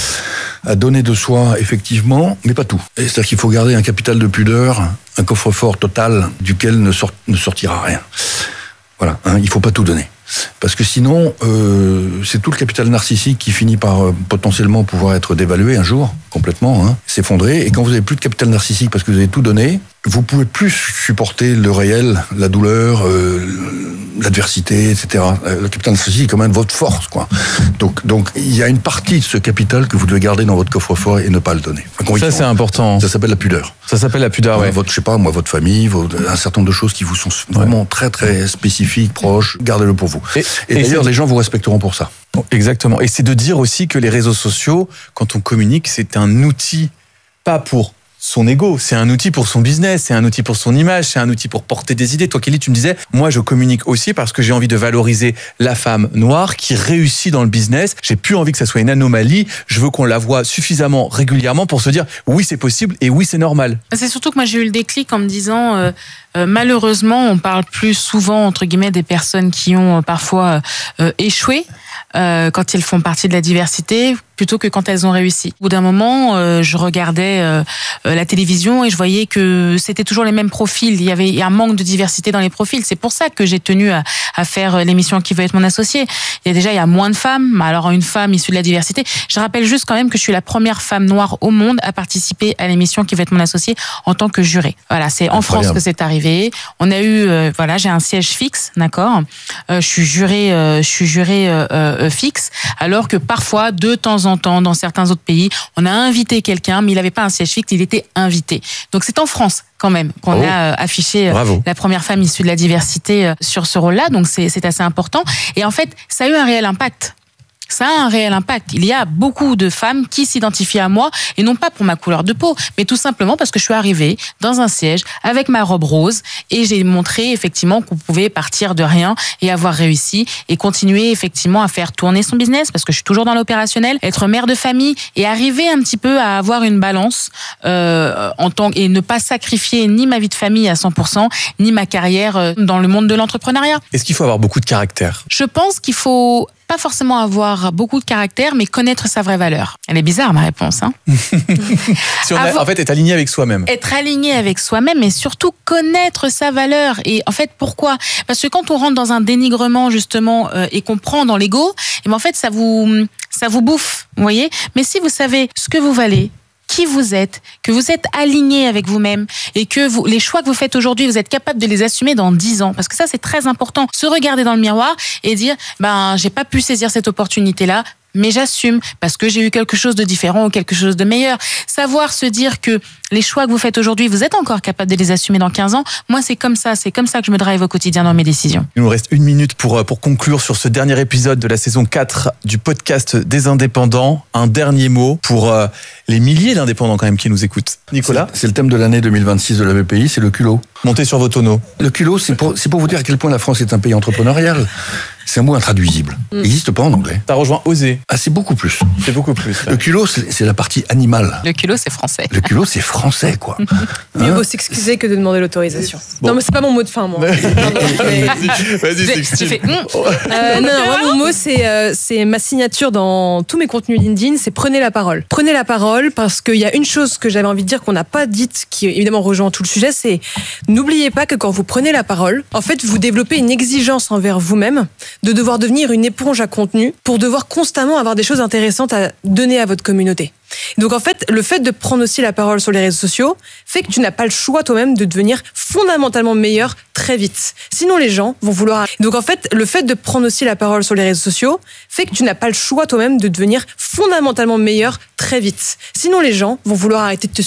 [SPEAKER 12] à donner de soi, effectivement, mais pas tout. C'est-à-dire qu'il faut garder un capital de pudeur, un coffre-fort total duquel ne sortira rien. Voilà, il faut pas tout donner. Parce que sinon, c'est tout le capital narcissique qui finit par potentiellement pouvoir être dévalué un jour, complètement, s'effondrer. Et quand vous avez plus de capital narcissique parce que vous avez tout donné, vous pouvez plus supporter le réel, la douleur, l'adversité, etc. Le capital narcissique est quand même votre force, quoi. Donc, il y a une partie de ce capital que vous devez garder dans votre coffre-fort et ne pas le donner.
[SPEAKER 14] Ça, c'est important.
[SPEAKER 12] Ça s'appelle la pudeur.
[SPEAKER 14] Ça s'appelle la pudeur, ouais.
[SPEAKER 12] Votre famille, un certain nombre de choses qui vous sont vraiment très, très spécifiques, proches, gardez-le pour vous. Et d'ailleurs, les gens vous respecteront pour ça.
[SPEAKER 14] Exactement. Et c'est de dire aussi que les réseaux sociaux, quand on communique, c'est un outil, pas pour son ego, c'est un outil pour son business, c'est un outil pour son image, c'est un outil pour porter des idées. Toi, Kelly, tu me disais, moi, je communique aussi parce que j'ai envie de valoriser la femme noire qui réussit dans le business. J'ai plus envie que ça soit une anomalie. Je veux qu'on la voie suffisamment régulièrement pour se dire, oui, c'est possible et oui, c'est normal.
[SPEAKER 11] C'est surtout que moi, j'ai eu le déclic en me disant, malheureusement, on parle plus souvent, entre guillemets, des personnes qui ont parfois échoué quand elles font partie de la diversité, plutôt que quand elles ont réussi. Au bout d'un moment, je regardais la télévision et je voyais que c'était toujours les mêmes profils. Il y avait un manque de diversité dans les profils. C'est pour ça que j'ai tenu à faire l'émission Qui veut être mon associé. Il y a moins de femmes, alors une femme issue de la diversité. Je rappelle juste quand même que je suis la première femme noire au monde à participer à l'émission Qui veut être mon associé en tant que jurée. Voilà, c'est en France que c'est arrivé. On a eu, j'ai un siège fixe, d'accord. Je suis jurée fixe, alors que parfois, de temps en temps, dans certains autres pays, on a invité quelqu'un, mais il n'avait pas un siège fixe, il était invité. Donc c'est en France quand même qu'on a affiché la première femme issue de la diversité sur ce rôle-là, donc c'est assez important. Et en fait, ça a eu un réel impact. ça a un réel impact. Il y a beaucoup de femmes qui s'identifient à moi, et non pas pour ma couleur de peau, mais tout simplement parce que je suis arrivée dans un siège avec ma robe rose, et j'ai montré effectivement qu'on pouvait partir de rien et avoir réussi, et continuer effectivement à faire tourner son business, parce que je suis toujours dans l'opérationnel, être mère de famille, et arriver un petit peu à avoir une balance et ne pas sacrifier ni ma vie de famille à 100%, ni ma carrière dans le monde de l'entrepreneuriat.
[SPEAKER 14] Est-ce qu'il faut avoir beaucoup de caractère ?
[SPEAKER 11] Je pense qu'il faut pas forcément avoir beaucoup de caractère, mais connaître sa vraie valeur. Elle est bizarre, ma réponse. Hein.
[SPEAKER 14] En fait, être aligné avec soi-même.
[SPEAKER 11] Être aligné avec soi-même, mais surtout connaître sa valeur. Et en fait, pourquoi ? Parce que quand on rentre dans un dénigrement, justement, et qu'on prend dans l'ego, et ben en fait, ça vous bouffe, vous voyez ? Mais si vous savez ce que vous valez, qui vous êtes, que vous êtes aligné avec vous-même, et que les choix que vous faites aujourd'hui, vous êtes capable de les assumer dans 10 ans. Parce que ça, c'est très important. Se regarder dans le miroir et dire, j'ai pas pu saisir cette opportunité-là, mais j'assume parce que j'ai eu quelque chose de différent ou quelque chose de meilleur. Savoir se dire que les choix que vous faites aujourd'hui, vous êtes encore capable de les assumer dans 15 ans. Moi, c'est comme ça que je me drive au quotidien dans mes décisions.
[SPEAKER 14] Il nous reste 1 minute pour conclure sur ce dernier épisode de la saison 4 du podcast des indépendants. Un dernier mot pour les milliers d'indépendants quand même qui nous écoutent. Nicolas ?
[SPEAKER 12] C'est le thème de l'année 2026 de la BPI, c'est le culot.
[SPEAKER 14] Montez sur vos tonneaux.
[SPEAKER 12] Le culot, c'est pour vous dire à quel point la France est un pays entrepreneurial. C'est un mot intraduisible. Il n'existe pas en anglais.
[SPEAKER 14] Ça rejoint oser.
[SPEAKER 12] Ah, c'est beaucoup plus.
[SPEAKER 14] C'est beaucoup plus.
[SPEAKER 12] Le culot, c'est la partie animale.
[SPEAKER 11] Le culot, c'est français.
[SPEAKER 12] Le culot, c'est français, quoi.
[SPEAKER 9] Mieux vaut s'excuser que de demander l'autorisation. Bon. Non, mais c'est pas mon mot de fin, moi.
[SPEAKER 14] Vas-y, s'excuse.
[SPEAKER 9] Moi, mon mot, c'est ma signature dans tous mes contenus LinkedIn, c'est prenez la parole. Prenez la parole parce qu'il y a une chose que j'avais envie de dire qu'on n'a pas dite, qui évidemment rejoint tout le sujet, c'est n'oubliez pas que quand vous prenez la parole, en fait, vous développez une exigence envers vous-même de devoir devenir une éponge à contenu pour devoir constamment avoir des choses intéressantes à donner à votre communauté. Donc en fait, le fait de prendre aussi la parole sur les réseaux sociaux fait que tu n'as pas le choix toi-même de devenir fondamentalement meilleur très vite. Sinon les gens vont vouloir... Donc en fait, le fait de prendre aussi la parole sur les réseaux sociaux fait que tu n'as pas le choix toi-même de devenir fondamentalement meilleur très vite. Sinon les gens vont vouloir arrêter de te